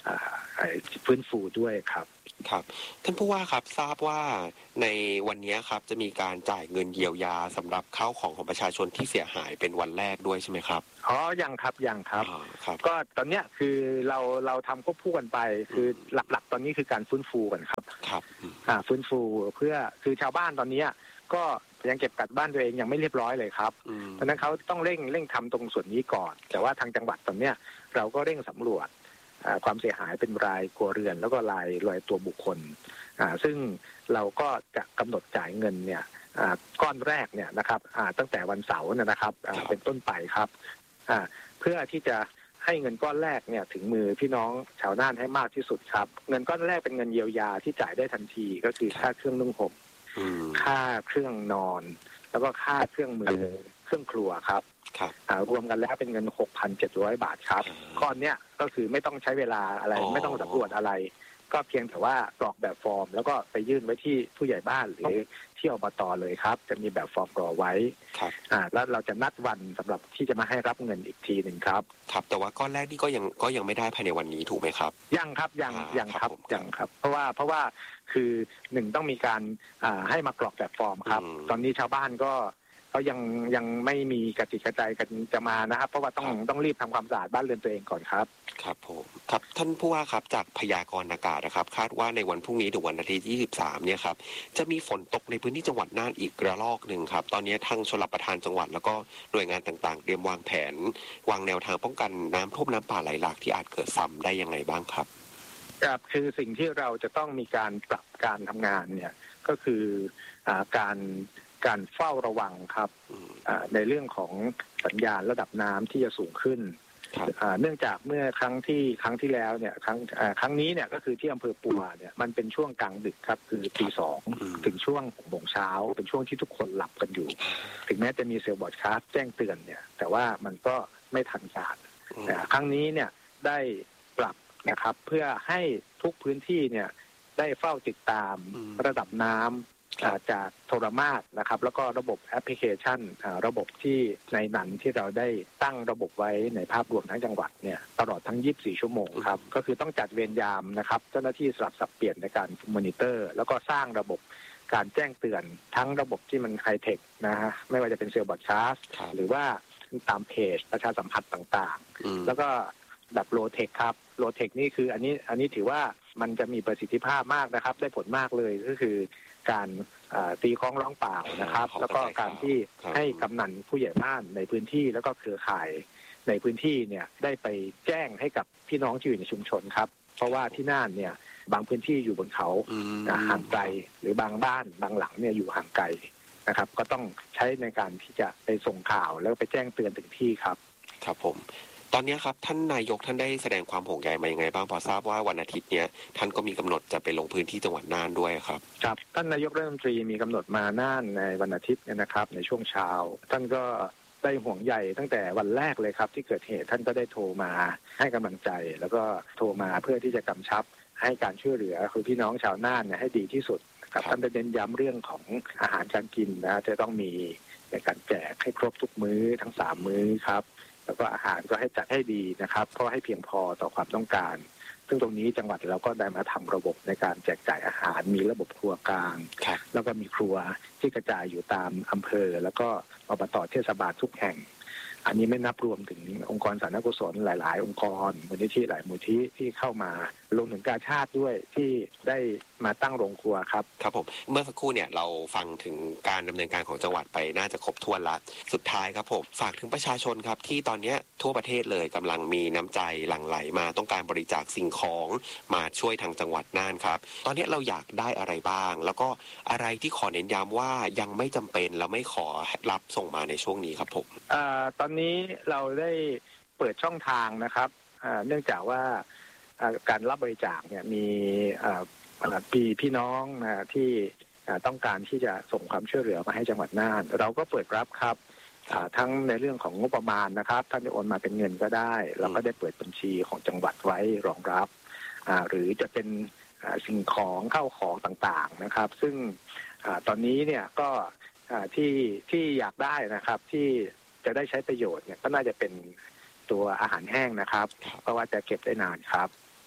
ฟื้นฟูด้วยครับครับท่านผู้ว่าครับทราบว่าในวันนี้ครับจะมีการจ่ายเงินเยียวยาสำหรับข้าวของของประชาชนที่เสียหายเป็นวันแรกด้วยใช่ไหมครับอ๋อยังครับยังครับก็ตอนเนี้ยคือเราเราทำควบคู่กันไปคือหลักๆตอนนี้คือการฟื้นฟูกันครับครับอ่าฟื้นฟูเพื่อคือชาวบ้านตอนนี้ก็ยังเก็บกักบ้านตัวเองยังไม่เรียบร้อยเลยครับเพราะนั้นเขาต้องเร่งเร่งทำตรงส่วนนี้ก่อนแต่ว่าทางจังหวัดตอนเนี้ยเราก็เร่งสำรวจความเสียหายเป็นรายครัวเรือนแล้วก็รายรายตัวบุคคลซึ่งเราก็จะกำหนดจ่ายเงินเนี่ยก้อนแรกเนี่ยนะครับตั้งแต่วันเสาร์นะครับเป็นต้นไปครับเพื่อที่จะให้เงินก้อนแรกเนี่ยถึงมือพี่น้องชาวน่านให้มากที่สุดครับเงินก้อนแรกเป็นเงินเยียวยาที่จ่ายได้ทันทีก็คือค่าเครื่องนุ่งห่มค่าเครื่องนอนแล้วก็ค่าเครื่องมือเครื่องครัวครับรวมกันแล้วเป็นเงิน หกพันเจ็ดร้อย บาทครับก้อนเนี้ยก็คือไม่ต้องใช้เวลาอะไรไม่ต้องสำรวจอะไรก็เพียงแต่ว่ากรอกแบบฟอร์มแล้วก็ไปยื่นไว้ที่ผู้ใหญ่บ้านหรือที่อบต.เลยครับจะมีแบบฟอร์มรอไว้อ่าแล้วเราจะนัดวันสำหรับที่จะมาให้รับเงินอีกทีหนึ่งครับครับแต่ว่าก้อนแรกนี่ก็ยังก็ยังไม่ได้ภายในวันนี้ถูกไหมครับยังครับยังยังครับยังครับเพราะว่าเพราะว่าคือหนึ่งต้องมีการอ่าให้มากรอกแบบฟอร์มครับตอนนี้ชาวบ้านก็เขายังยังไม่มีกระติกกระใจกันจะมานะครับเพราะว่าต้องต้องรีบทำความสะอาดบ้านเรือนตัวเองก่อนครับครับผมครับท่านผู้ว่าครับจากพยากรณ์อากาศนะครับคาดว่าในวันพรุ่งนี้ถึงวันอาทิตย์ที่ยี่สิบสามเนี่ยครับจะมีฝนตกในพื้นที่จังหวัดน่านอีกระลอกหนึ่งครับตอนนี้ทางชลประทานจังหวัดแล้วก็หน่วยงานต่างๆเตรียมวางแผนวางแนวทางป้องกันน้ำท่วมน้ำป่าไหลหลากที่อาจเกิดซ้ำได้ยังไงบ้างครับครับคือสิ่งที่เราจะต้องมีการปรับการทำงานเนี่ยก็คืออ่าการการเฝ้าระวังครับในเรื่องของสัญญาณระดับน้ำที่จะสูงขึ้นเนื่องจากเมื่อครั้งที่ครั้งที่แล้วเนี่ยครั้งครั้งนี้เนี่ยก็คือที่อำเภอปัวเนี่ยมันเป็นช่วงกลางดึกครับคือตีสองถึงช่วงหกโมงเช้าเป็นช่วงที่ทุกคนหลับกันอยู่ถึงแม้จะมีเซลล์บอร์ดคาสต์แจ้งเตือนเนี่ยแต่ว่ามันก็ไม่ทันการครั้งนี้เนี่ยได้ปรับนะครับเพื่อให้ทุกพื้นที่เนี่ยได้เฝ้าติดตามระดับน้ำจากโทรมาศนะครับแล้วก็ระบบแอปพลิเคชันระบบที่ในนั้นที่เราได้ตั้งระบบไว้ในภาพรวมทั้งจังหวัดเนี่ยตลอดทั้งยี่สิบสี่ชั่วโมงครับก็คือต้องจัดเวรยามนะครับเจ้าหน้าที่สลับสับเปลี่ยนในการมอนิเตอร์แล้วก็สร้างระบบการแจ้งเตือนทั้งระบบที่มันไฮเทคนะฮะไม่ว่าจะเป็นเซลล์บอร์ดคาสต์หรือว่าตามเพจประชาสัมพันธ์ต่างๆแล้วก็แบบโลเทคครับโลเทคนี่คืออันนี้อันนี้ถือว่ามันจะมีประสิทธิภาพมากนะครับได้ผลมากเลยก็คือการตีคล้องร้องเปล่านะครับแล้วก็การที่ให้กำนันผู้ใหญ่บ้านในพื้นที่แล้วก็เครือข่ายในพื้นที่เนี่ยได้ไปแจ้งให้กับพี่น้องที่อยู่ในชุมชนครับเพราะว่าที่น่านเนี่ยบางพื้นที่อยู่บนเขาห่างไกลหรือบางบ้านบางหลังเนี่ยอยู่ห่างไกลนะครับก็ต้องใช้ในการที่จะไปส่งข่าวแล้วไปแจ้งเตือนถึงที่ครับครับผมตอนนี้ครับท่านนายกท่านได้แสดงความห่วงใยมายังไงบ้างพอทราบว่าวันอาทิตย์เนี้ยท่านก็มีกำหนดจะไปลงพื้นที่จังหวัดน่านด้วยครับครับท่านนายกรัฐมนตรีมีกำหนดมาน่านในวันอาทิตย์เนี่ยนะครับในช่วงเช้าท่านก็ได้ห่วงใยตั้งแต่วันแรกเลยครับที่เกิดเหตุท่านก็ได้โทรมาให้กำลังใจแล้วก็โทรมาเพื่อที่จะกำชับให้การช่วยเหลือคือพี่น้องชาวน่านเนี่ยให้ดีที่สุดครับท่านได้เน้นย้ำเรื่องของอาหารการกินนะจะต้องมีในการแจกให้ครบทุกมื้อทั้งสามมื้อครับแล้วก็อาหารก็ให้จัดให้ดีนะครับเพราะให้เพียงพอต่อความต้องการซึ่งตรงนี้จังหวัดเราก็ได้มาทำระบบในการแจกจ่ายอาหารมีระบบครัวกลางแล้วก็มีครัวที่กระจายอยู่ตามอำเภอแล้วก็อบต.เทศบาลทุกแห่งอันนี้ไม่นับรวมถึงองค์กรสาธารณกุศลหลายๆองค์กรมูลนิธิหลายมูลนิธิที่เข้ามารวมถึงกาชาดด้วยที่ได้มาตั้งโรงครัวครับครับผมเมื่อสักครู่เนี่ยเราฟังถึงการดำเนินการของจังหวัดไปน่าจะครบถ้วนละสุดท้ายครับผมฝากถึงประชาชนครับที่ตอนนี้ทั่วประเทศเลยกำลังมีน้ำใจหลั่งไหลมาต้องการบริจาคสิ่งของมาช่วยทางจังหวัดน่านครับตอนนี้เราอยากได้อะไรบ้างแล้วก็อะไรที่ขอเน้นย้ำว่ายังไม่จำเป็นและไม่ขอรับส่งมาในช่วงนี้ครับผมอ่าตอนนี้เราได้เปิดช่องทางนะครับเนื่องจากว่าการรับบริจาคเนี่ยมีพี่พี่น้องที่ต้องการที่จะส่งความช่วยเหลือมาให้จังหวัดน่านเราก็เปิดรับครับทั้งในเรื่องของงบประมาณนะครับท่านจะโอนมาเป็นเงินก็ได้เราก็ได้เปิดบัญชีของจังหวัดไว้รองรับหรือจะเป็นสิ่งของเข้าของต่างๆนะครับซึ่งตอนนี้เนี่ยก็ที่ที่อยากได้นะครับที่จะได้ใช้ประโยชน์เนี่ยก็น่าจะเป็นตัวอาหารแห้งนะครับเพราะว่าจะเก็บได้นานครับ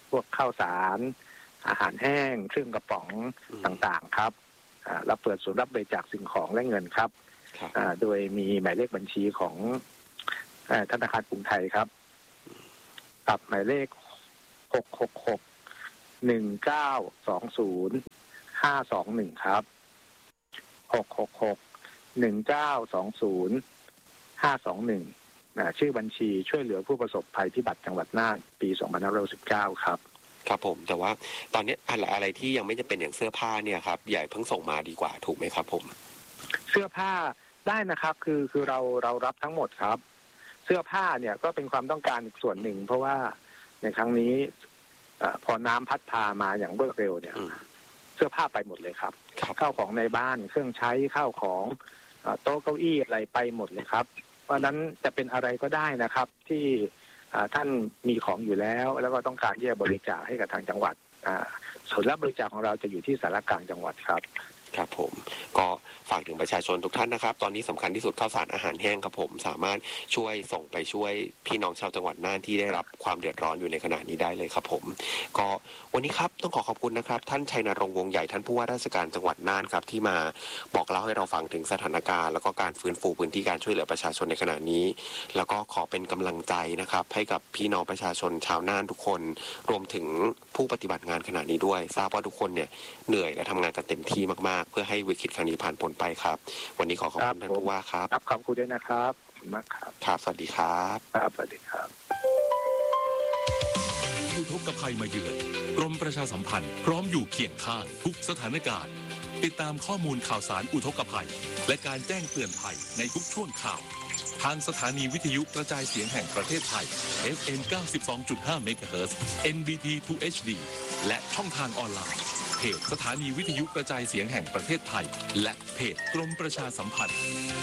พวกข้าวสารอาหารแห้งเครื่องกระป๋องต่างๆครับเราเปิดศูนย์รับบริจาคสิ่งของและเงินครับโดยมีหมายเลขบัญชีของธนาคารกรุงไทยครับกับหมายเลขหกหกหกหนึ่งเก้าสองศูนย์ห้าสองหนึ่งครับหกหกหกหนึ่งเก้าสองศูนย์ห้าสองหนึ่งชื่อบัญชีช่วยเหลือผู้ประสบภัยพิบัติจังหวัดน่านปีสองพันห้าร้อยสิบเก้าครับครับผมแต่ว่าตอนนี้อะไรอะไรที่ยังไม่จำเป็นอย่างเสื้อผ้าเนี่ยครับใหญ่เพิ่งส่งมาดีกว่าถูกไหมครับผมเสื้อผ้าได้นะครับคือคือเราเรารับทั้งหมดครับเสื้อผ้าเนี่ยก็เป็นความต้องการอีกส่วนหนึ่งเพราะว่าในครั้งนี้พอน้ำพัดพามาอย่างรวดเร็วเนี่ยเสื้อผ้าไปหมดเลยครับข้าวของในบ้านเครื่องใช้ข้าวของโต๊ะเก้าอี้อะไรไปหมดเลยครับเพราะนั้นจะเป็นอะไรก็ได้นะครับที่ท่านมีของอยู่แล้วแล้วก็ต้องการที่จะบริจาคให้กับทางจังหวัดส่วนรับบริจาคของเราจะอยู่ที่สารกลางจังหวัดครับครับผมก็ฝากถึงประชาชนทุกท่านนะครับตอนนี้สำคัญที่สุดข้าวสารอาหารแห้งครับผมสามารถช่วยส่งไปช่วยพี่น้องชาวจังหวัดน่านที่ได้รับความเดือดร้อนอยู่ในขณะนี้ได้เลยครับผมก็วันนี้ครับต้องขอขอบคุณนะครับท่านชัยนรงค์วงศ์ใหญ่ท่านผู้ว่าราชการจังหวัดน่านครับที่มาบอกเล่าให้เราฟังถึงสถานการณ์แล้วก็การฟื้นฟูพื้นที่การช่วยเหลือประชาชนในขณะนี้แล้วก็ขอเป็นกำลังใจนะครับให้กับพี่น้องประชาชนชาวน่านทุกคนรวมถึงผู้ปฏิบัติงานขณะนี้ด้วยทราบว่าทุกคนเนี่ยเหนื่อยและทำงานกันเต็มที่มากๆเพื่อให้วิกฤตครั้งนี้ผ่านพ้นไปครับวันนี้ขอขอบคุณท่านผู้ว่าครับครับขอบคุณด้วยนะครับขอบคุณมากครับครับสวัสดีครับครับสวัสดีครับอุทกภัยมาเยือนกรมประชาสัมพันธ์พร้อมอยู่เคียงข้างทุกสถานการณ์ติดตามข้อมูลข่าวสารอุทกภัยและการแจ้งเตือนภัยในทุกช่วงข่าวทางสถานีวิทยุกระจายเสียงแห่งประเทศไทย เอฟ เอ็ม เก้าสิบสองจุดห้า เมกะเฮิรตซ์ เอ็น บี ที ทู เอช ดี และช่องทางออนไลน์เพจสถานีวิทยุกระจายเสียงแห่งประเทศไทยและเพจกรมประชาสัมพันธ์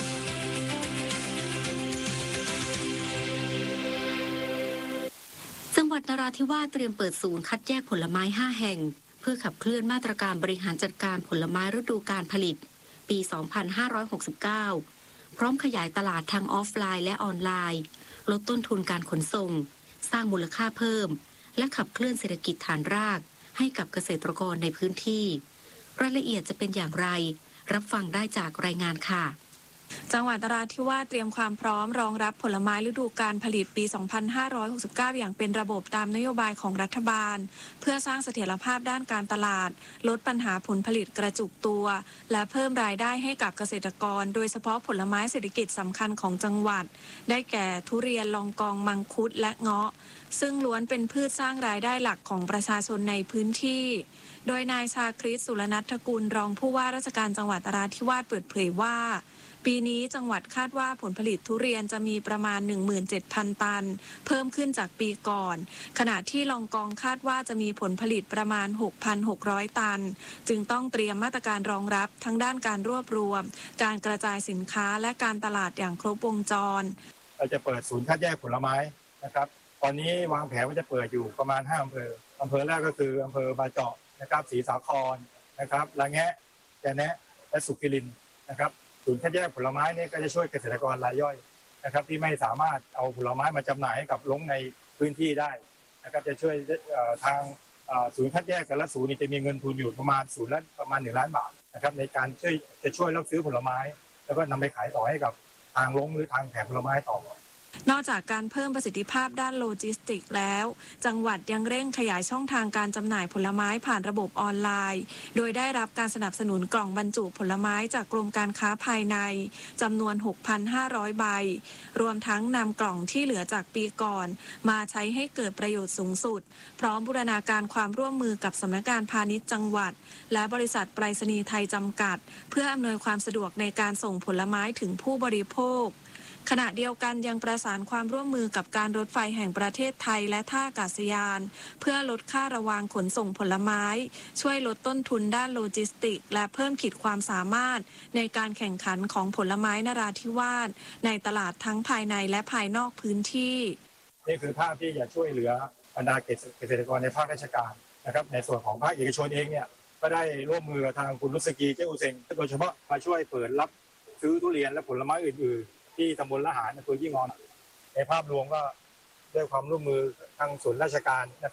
จังหวัดนราธิวาสเตรียมเปิดศูนย์คัดแยกผลไม้ห้าแห่งเพื่อขับเคลื่อนมาตรการบริหารจัดการผลไม้ฤดูกาลผลิตปี สองพันห้าร้อยหกสิบเก้า พร้อมขยายตลาดทางออฟไลน์และออนไลน์ลดต้นทุนการขนส่งสร้างมูลค่าเพิ่มและขับเคลื่อนเศรษฐกิจฐานรากให้กับเกษตรกรในพื้นที่รายละเอียดจะเป็นอย่างไรรับฟังได้จากรายงานค่ะจังหวัดนราธิวาสเตรียมความพร้อมรองรับผลไม้ฤดูกาลผลิตปี สองพันห้าร้อยหกสิบเก้า อย่างเป็นระบบตามนโยบายของรัฐบาลเพื่อสร้างเสถียรภาพด้านการตลาดลดปัญหาผลผลิตกระจุกตัวและเพิ่มรายได้ให้กับเกษตรกรโดยเฉพาะผลไม้เศรษฐกิจสำคัญของจังหวัดได้แก่ทุเรียนลองกองมังคุดและเงาะซึ่งล้วนเป็นพืชสร้างรายได้หลักของประชาชนในพื้นที่โดยนายชาคริส สุรนัฐกุลรองผู้ว่าราชการจังหวัดนราธิวาสเปิดเผยว่าปีนี้จังหวัดคาดว่าผลผลิตทุเรียนจะมีประมาณ หนึ่งหมื่นเจ็ดพัน ตันเพิ่มขึ้นจากปีก่อนขณะที่ลองกองคาดว่าจะมีผลผลิตประมาณ หกพันหกร้อย ตันจึงต้องเตรียมมาตรการรองรับทั้งด้านการรวบรวมการกระจายสินค้าและการตลาดอย่างครบวงจรเราจะเปิดศูนย์คัดแยกผลไม้นะครับตอนนี้วางแผนว่าจะเปิดอยู่ประมาณห้าอำเภออำเภอแรกก็คืออำเภอบาเจาะนะครับศรีสาครนะครับละแงะแกแนะและสุขิรินทร์นะครับศูนย์คัดแยกผลไม้นี่ก็จะช่วยเกษตรกรรายย่อยนะครับที่ไม่สามารถเอาผลไม้มาจำหน่ายให้กับลงในพื้นที่ได้นะครับจะช่วยทางศูนย์คัดแยกแต่ละศูนย์จะมีเงินทุนอยู่ประมาณศูนย์ละประมาณหนึ่งล้านบาทนะครับในการช่วยจะช่วยรับซื้อผลไม้แล้วก็นำไปขายต่อให้กับทางลงหรือทางแผงผลไม้ต่อนอกจากการเพิ่มประสิทธิภาพด้านโลจิสติกส์แล้วจังหวัดยังเร่งขยายช่องทางการจำหน่ายผลไม้ผ่านระบบออนไลน์โดยได้รับการสนับสนุนกล่องบรรจุผลไม้จากกรมการค้าภายในจำนวน หกพันห้าร้อย ใบรวมทั้งนำกล่องที่เหลือจากปีก่อนมาใช้ให้เกิดประโยชน์สูงสุดพร้อมบูรณาการความร่วมมือกับสำนักงานพาณิชย์จังหวัดและบริษัทไปรษณีย์ไทยจำกัดเพื่ออำนวยความสะดวกในการส่งผลไม้ถึงผู้บริโภคขณะเดียวกันยังประสานความร่วมมือกับการรถไฟแห่งประเทศไทยและท่าอากาศยานเพื่อลดค่าระวางขนส่งผลไม้ช่วยลดต้นทุนด้านโลจิสติกส์และเพิ่มขีดความสามารถในการแข่งขันของผลไม้นราธิวาสในตลาดทั้งภายในและภายนอกพื้นที่นี่คือภาพที่จะช่วยเหลือบรรดาเกษตรกรในภาคราชการนะครับในส่วนของภาคเอกชนเองเนี่ยก็ได้ร่วมมือกับทางคุณรุษกีเจ้าอุเซงโดยเฉพาะมาช่วยเปิดรับซื้อทุเรียนและผลไม้อื่นๆที่ตำบลละหารอำเภอยี่งอนในภาพรวมก็ด้วยความร่วมมือทางส่วนราชการนะครับ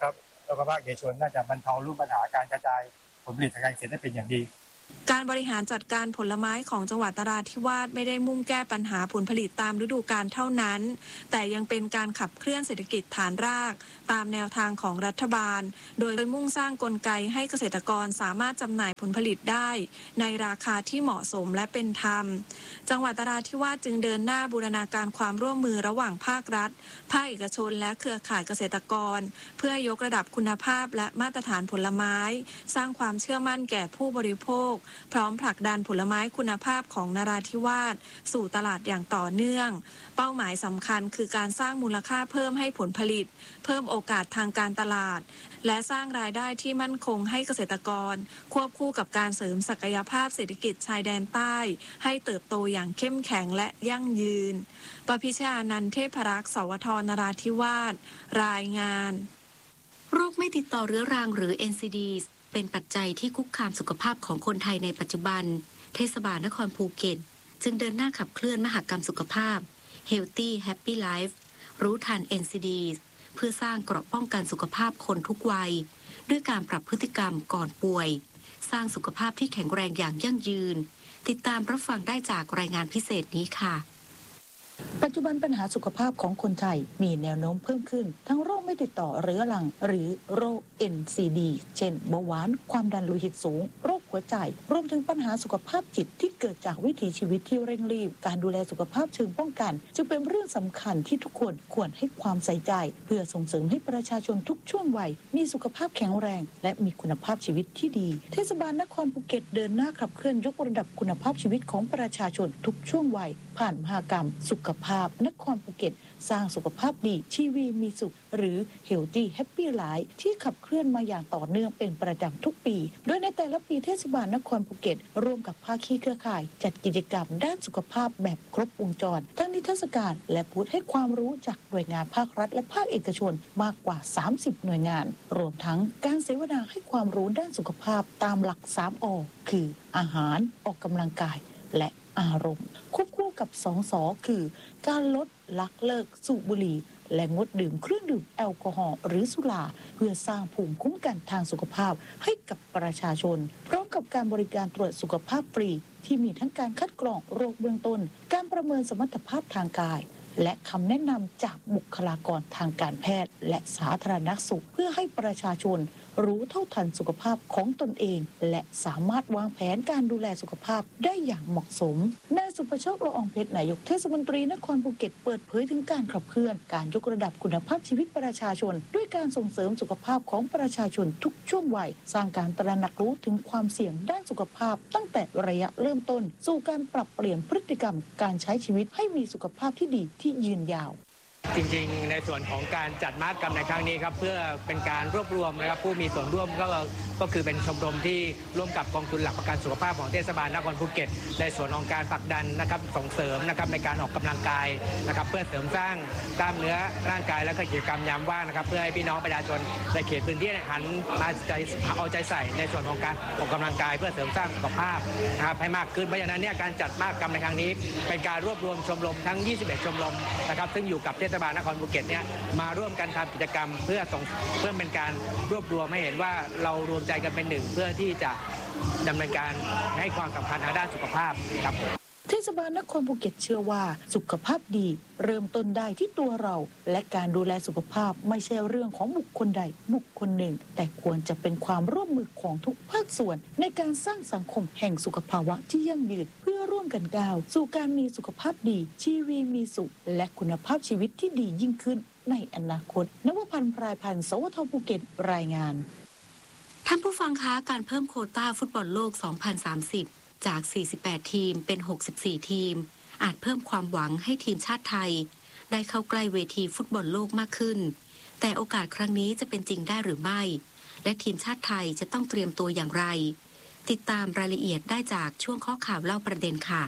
แล้วก็ภาคเอกชนน่าจะบรรเทารูปปัญหาการกระจายผลผลิตทางการเกษตรได้เป็นอย่างดีการบริหารจัดการผลไม้ของจังหวัดนราธิวาสไม่ได้มุ่งแก้ปัญหาผลผลิตตามฤดูกาลเท่านั้นแต่ยังเป็นการขับเคลื่อนเศรษฐกิจฐานรากตามแนวทางของรัฐบาลโดยมุ่งสร้างกลไกให้เกษตรกรสามารถจำหน่ายผลผลิตได้ในราคาที่เหมาะสมและเป็นธรรมจังหวัดนราธิวาสจึงเดินหน้าบูรณาการความร่วมมือระหว่างภาครัฐภาคเอกชนและเครือข่ายเกษตรกรเพื่อยกระดับคุณภาพและมาตรฐานผลไม้สร้างความเชื่อมั่นแก่ผู้บริโภคพร้อมผลักดันผลไม้คุณภาพของนราธิวาสสู่ตลาดอย่างต่อเนื่องเป้าหมายสำคัญคือการสร้างมูลค่าเพิ่มให้ผลผลิตเพิ่มโอกาสทางการตลาดและสร้างรายได้ที่มั่นคงให้เกษตรกรควบคู่กับการเสริมศักยภาพเศรษฐกิจชายแดนใต้ให้เติบโตอย่างเข้มแข็งและยั่งยืนปพิชานันท์เทพรักษ์สวทนราธิวาสรายงานโรคไม่ติดต่อเรื้อรังหรือ เอ็น ซี ดี เป็นปัจจัยที่คุกคามสุขภาพของคนไทยในปัจจุบันเทศบาลนครภูเก็ตจึงเดินหน้าขับเคลื่อนมหกรรมสุขภาพ Healthy Happy Life รู้ทัน เอ็น ซี ดี เพื่อสร้างเกราะป้องกันสุขภาพคนทุกวัยด้วยการปรับพฤติกรรมก่อนป่วยสร้างสุขภาพที่แข็งแรงอย่างยั่งยืนติดตามรับฟังได้จากรายงานพิเศษนี้ค่ะปัจจุบันปัญหาสุขภาพของคนไทยมีแนวโน้มเพิ่มขึ้นทั้งโรคไม่ติดต่อเรื้อรังหรือโรค เอ็น ซี ดี เช่นเบาหวานความดันโลหิตสูงโรคหัวใจรวมถึงปัญหาสุขภาพจิตที่เกิดจากวิถีชีวิตที่เร่งรีบการดูแลสุขภาพเชิงป้องกันจึงเป็นเรื่องสำคัญที่ทุกคนควรให้ความใส่ใจเพื่อส่งเสริมให้ประชาชนทุกช่วงวัยมีสุขภาพแข็งแรงและมีคุณภาพชีวิตที่ดีเทศบาลนครภูเก็ตเดินหน้าขับเคลื่อนยกระดับคุณภาพชีวิตของประชาชนทุกช่วงวัยผ่านมหกรรมสุขภาพนครภูเก็ตสร้างสุขภาพดีชีวีมีสุขหรือ Healthy Happy Life ที่ขับเคลื่อนมาอย่างต่อเนื่องเป็นประจำทุกปีโดยในแต่ละปีเทศบาลนครภูเก็ตร่วมกับภาคีเครือข่ายจัดกิจกรรมด้านสุขภาพแบบครบวงจรทั้งนิทรรศการและบูธให้ความรู้จากหน่วยงานภาครัฐและภาคเอกชนมากกว่าสามสิบหน่วยงานรวมทั้งการเสวนาให้ความรู้ด้านสุขภาพตามหลัก สาม อ คืออาหารออกกำลังกายและอารมณ์ควบคู่กับสองสอคือการลดละเลิกสูบบุหรี่และงดดื่มเครื่องดื่มแอลกอฮอล์หรือสุราเพื่อสร้างภูมิคุ้มกันทางสุขภาพให้กับประชาชนพร้อมกับการบริการตรวจสุขภาพฟรีที่มีทั้งการคัดกรองโรคเบื้องต้นการประเมินสมรรถภาพทางกายและคำแนะนำจากบุคลากรทางการแพทย์และสาธารณสุขเพื่อให้ประชาชนรู้เท่าทันสุขภาพของตนเองและสามารถวางแผนการดูแลสุขภาพได้อย่างเหมาะสมนายสุภโชค ละอองเพชรนายกเทศมนตรีนครภูเก็ตเปิดเผยถึงการขับเคลื่อนการยกระดับคุณภาพชีวิตประชาชนด้วยการส่งเสริมสุขภาพของประชาชนทุกช่วงวัยสร้างการตระหนักรู้ถึงความเสี่ยงด้านสุขภาพตั้งแต่ระยะเริ่มต้นสู่การปรับเปลี่ยนพฤติกรรมการใช้ชีวิตให้มีสุขภาพที่ดีที่ยืนยาวจริงๆในส่วนของการจัดมหกรรมในครั้งนี้ครับเพื่อเป็นการรวบรวมนะครับผู้มีส่วนร่วมก็ก็คือเป็นชมรมที่ร่วมกับกองทุนหลักประกันสุขภาพของเทศบาลนครภูเก็ตในส่วนของการผลักดันนะครับส่งเสริมนะครับในการออกกำลังกายนะครับเพื่อเสริมสร้างกล้ามเนื้อร่างกายและกิจกรรมยามว่างนะครับเพื่อให้พี่น้องประชาชนในเขตพื้นที่หันมาใจเอาใจใส่ในส่วนของการออกกำลังกายเพื่อเสริมสร้างสุขภาพนะครับให้มากขึ้นเพราะฉะนั้นเนี่ยการจัดมหกรรมในครั้งนี้เป็นการรวบรวมชมรมทั้งยี่สิบเอ็ดชมรมนะครับซึ่งอยู่กับเทศบาลนครภูเก็ตเนี่ยมาร่วมกันทำกิจกรรมเพื่อส่งเพื่อเป็นการรวบรวมให้เห็นว่าเรารวมใจกันเป็นหนึ่งเพื่อที่จะดำเนินการให้ความสำคัญทางด้านสุขภาพครับเทศบาลนครภูเก็ตเชื่อว่าสุขภาพดีเริ่มต้นได้ที่ตัวเราและการดูแลสุขภาพไม่ใช่เรื่องของบุคคลใดบุคคลหนึ่งแต่ควรจะเป็นความร่วมมือของทุกภาคส่วนในการสร้างสังคมแห่งสุขภาวะที่ยั่งยืนเพื่อร่วมกันก้าวสู่การมีสุขภาพดีชีวิตมีสุขและคุณภาพชีวิตที่ดียิ่งขึ้นในอนาคตนวพันธ์ พรายพันธ์ สวทภูเก็ตรายงานท่านผู้ฟังคะการเพิ่มโควต้าฟุตบอลโลก สองพันสามสิบ จาก สี่สิบแปด ทีมเป็น หกสิบสี่ ทีมอาจเพิ่มความหวังให้ทีมชาติไทยได้เข้าใกล้เวทีฟุตบอลโลกมากขึ้นแต่โอกาสครั้งนี้จะเป็นจริงได้หรือไม่และทีมชาติไทยจะต้องเตรียมตัวอย่างไรติดตามรายละเอียดได้จากช่วงข้อข่าวเล่าประเด็นค่ะ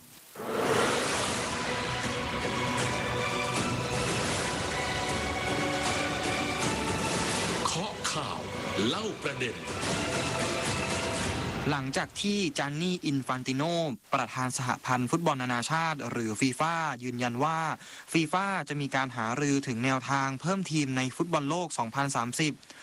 ข้อข่าวเล่าประเด็นหลังจากที่จานนี่อินฟันติโนประธานสหพันธ์ฟุตบอลนานาชาติหรือฟีฟ่ายืนยันว่าฟีฟ่าจะมีการหารือถึงแนวทางเพิ่มทีมในฟุตบอลโลก สองพันสามสิบ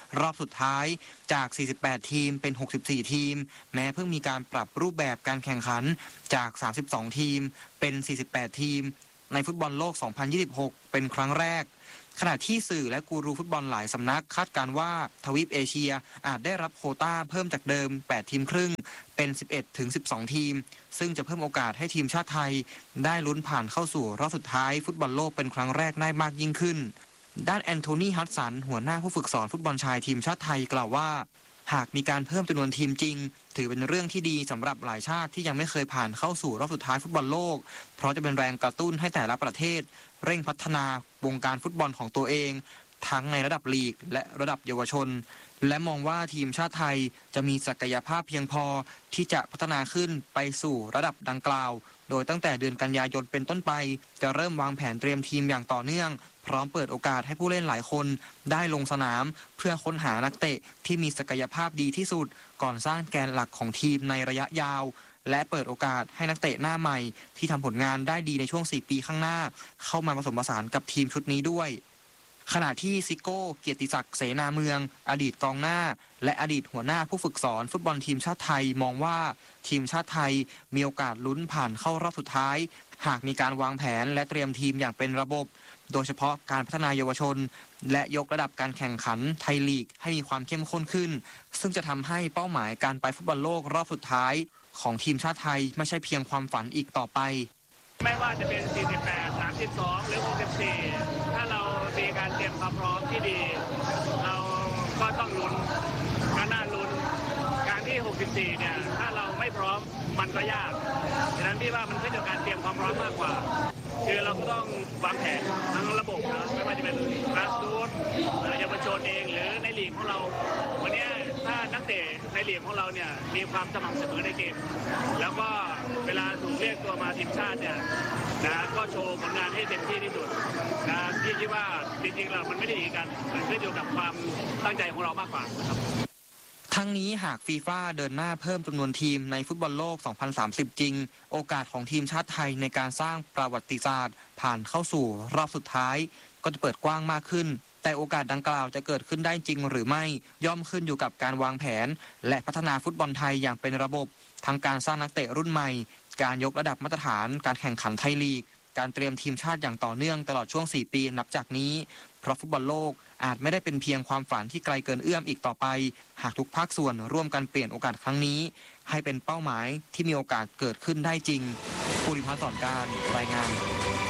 รอบสุดท้ายจาก สี่สิบแปด ทีมเป็น หกสิบสี่ ทีมแม้เพิ่งมีการปรับรูปแบบการแข่งขันจาก สามสิบสอง ทีมเป็น สี่สิบแปด ทีมในฟุตบอลโลก สองพันยี่สิบหก เป็นครั้งแรกขณะที่สื่อและกูรูฟุตบอลหลายสำนักคาดการณ์ว่าทวีปเอเชียอาจได้รับโควต้าเพิ่มจากเดิมแปดทีมครึ่งเป็น สิบเอ็ดถึงสิบสอง ทีมซึ่งจะเพิ่มโอกาสให้ทีมชาติไทยได้ลุ้นผ่านเข้าสู่รอบสุดท้ายฟุตบอลโลกเป็นครั้งแรกได้มากยิ่งขึ้นด้านแอนโทนีฮัดสันหัวหน้าผู้ฝึกสอนฟุตบอลชายทีมชาติไทยกล่าวว่าหากมีการเพิ่มจำนวนทีมจริงถือเป็นเรื่องที่ดีสำหรับหลายชาติที่ยังไม่เคยผ่านเข้าสู่รอบสุดท้ายฟุตบอลโลกเพราะจะเป็นแรงกระตุ้นให้แต่ละประเทศเร่งพัฒนาวงการฟุตบอลของตัวเองทั้งในระดับลีกและระดับเยาวชนและมองว่าทีมชาติไทยจะมีศักยภาพเพียงพอที่จะพัฒนาขึ้นไปสู่ระดับดังกล่าวโดยตั้งแต่เดือนกันยายนเป็นต้นไปจะเริ่มวางแผนเตรียมทีมอย่างต่อเนื่องพร้อมเปิดโอกาสให้ผู้เล่นหลายคนได้ลงสนามเพื่อค้นหานักเตะที่มีศักยภาพดีที่สุดก่อนสร้างแกนหลักของทีมในระยะยาวและเปิดโอกาสให้นักเตะหน้าใหม่ที่ทำผลงานได้ดีในช่วงสี่ปีข้างหน้าเข้ามาผสมผสานกับทีมชุดนี้ด้วยขณะที่ซิโก้เกียรติศักดิ์เสนาเมืองอดีตกองหน้าและอดีตหัวหน้าผู้ฝึกสอนฟุตบอลทีมชาติไทยมองว่าทีมชาติไทยมีโอกาสลุ้นผ่านเข้ารอบสุดท้ายหากมีการวางแผนและเตรียมทีมอย่างเป็นระบบโดยเฉพาะการพัฒนาเยาวชนและยกระดับการแข่งขันไทยลีกให้มีความเข้มข้นขึ้นซึ่งจะทำให้เป้าหมายการไปฟุตบอลโลกรอบสุดท้ายของทีมชาติไทยไม่ใช่เพียงความฝันอีกต่อไปไม่ว่าจะเป็น สี่สิบแปด สามสิบสอง หรือ หกสิบสี่ ถ้าเรามีการเตรียมความพร้อมที่ดีเราก็ต้องลุ้นก็น่าลุ้นการที่ หกสิบสี่ เนี่ยถ้าเราไม่พร้อมมันก็ยากฉะนั้นพี่ว่ามันขึ้นกับการเตรียมความพร้อมมากกว่าคือเราก็ต้องวางแผนทั้งระบบนะไม่ว่าจะเป็นกราสรูทเยาวชนเองหรือในลีกของเราวันนี้ถ้านักเตะในลีกของเราเนี่ยมีความสม่ำเสมอในเกมแล้วก็เวลาถูกเรียกตัวมาทีมชาติเนี่ยนะก็โชว์ผลงานให้เต็มที่ที่สุดนะพี่คิดว่าจริงๆเรามันไม่ได้ดีกันมันขึ้นอยู่กับความตั้งใจของเรามากกว่าครับทั้งนี้หากฟีฟ่าเดินหน้าเพิ่มจำนวนทีมในฟุตบอลโลก สองพันสามสิบ จริงโอกาสของทีมชาติไทยในการสร้างประวัติศาสตร์ผ่านเข้าสู่รอบสุดท้ายก็จะเปิดกว้างมากขึ้นแต่โอกาสดังกล่าวจะเกิดขึ้นได้จริงหรือไม่ย่อมขึ้นอยู่กับการวางแผนและพัฒนาฟุตบอลไทยอย่างเป็นระบบทั้งการสร้างนักเตะรุ่นใหม่การยกระดับมาตรฐานการแข่งขันไทยลีกการเตรียมทีมชาติอย่างต่อเนื่องตลอดช่วงสี่ปีนับจากนี้เพราะฟุตบอลโลกอาจไม่ได้เป็นเพียงความฝันที่ไกลเกินเอื้อมอีกต่อไปหากทุกภาคส่วนร่วมกันเปลี่ยนโอกาสครั้งนี้ให้เป็นเป้าหมายที่มีโอกาสเกิดขึ้นได้จริงภูริพัฒน์สอนการรายงาน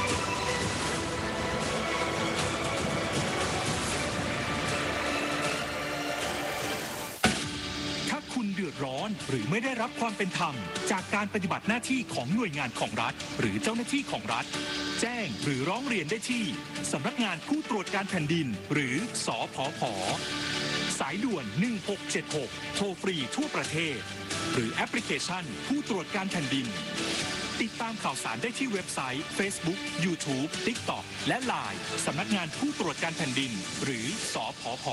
คุณเดือดร้อนหรือไม่ได้รับความเป็นธรรมจากการปฏิบัติหน้าที่ของหน่วยงานของรัฐหรือเจ้าหน้าที่ของรัฐแจ้งหรือร้องเรียนได้ที่สำนักงานผู้ตรวจการแผ่นดินหรือสผผ.สายด่วนหนึ่งหกเจ็ดหกโทรฟรีทั่วประเทศหรือแอปพลิเคชันผู้ตรวจการแผ่นดินติดตามข่าวสารได้ที่เว็บไซต์ Facebook YouTube TikTok และ ไลน์ สำนักงานผู้ตรวจการแผ่นดินหรือสผผ.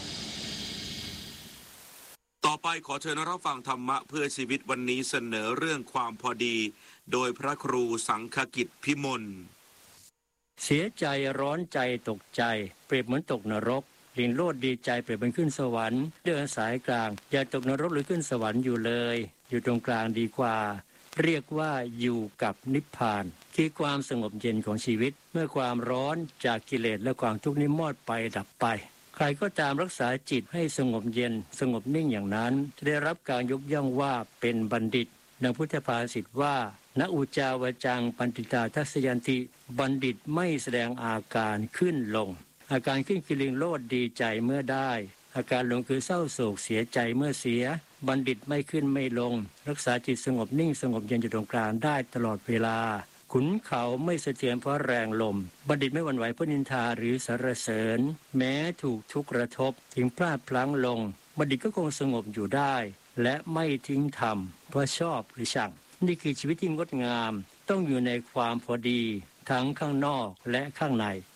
ต่อไปขอเชิญรับฟังธรรมะเพื่อชีวิตวันนี้เสนอเรื่องความพอดีโดยพระครูสังฆกิจพิมลเสียใจร้อนใจตกใจเปรียบเหมือนตกนรกลินโลดดีใจเปรียบเหมือนขึ้นสวรรค์เดินสายกลางอย่าตกนรกหรือขึ้นสวรรค์อยู่เลยอยู่ตรงกลางดีกว่าเรียกว่าอยู่กับนิพพานคือความสงบเย็นของชีวิตเมื่อความร้อนจากกิเลสและความทุกข์นี้มอดไปดับไปใครก็ตามรักษาจิตให้สงบเย็นสงบนิ่งอย่างนั้นจะได้รับการยกย่องว่าเป็นบัณฑิตดังพุทธภาษิตว่าณอุจาวจังปันติตาทัศยันติบัณฑิตไม่แสดงอาการขึ้นลงอาการขึ้นคือลิงโลดดีใจเมื่อได้อาการลงคือเศร้าโศกเสียใจเมื่อเสียบัณฑิตไม่ขึ้นไม่ลงรักษาจิตสงบนิ่งสงบเย็นอยู่ตรงกลางได้ตลอดเวลาขุนเขาไม่สะเทือนเพราะแรงลมบัณฑิตไม่หวั่นไหวเพราะนินทาหรือสรรเสริญแม้ถูกทุกข์กระทบถึงพลาดพลั้งลงบัณฑิตก็คงสงบอยู่ได้และไม่ทิ้งธรรมเพราะชอบหรือชังนี่คือชีวิตที่งดงามต้องอยู่ในความพอดีทั้งข้างนอกและข้างใน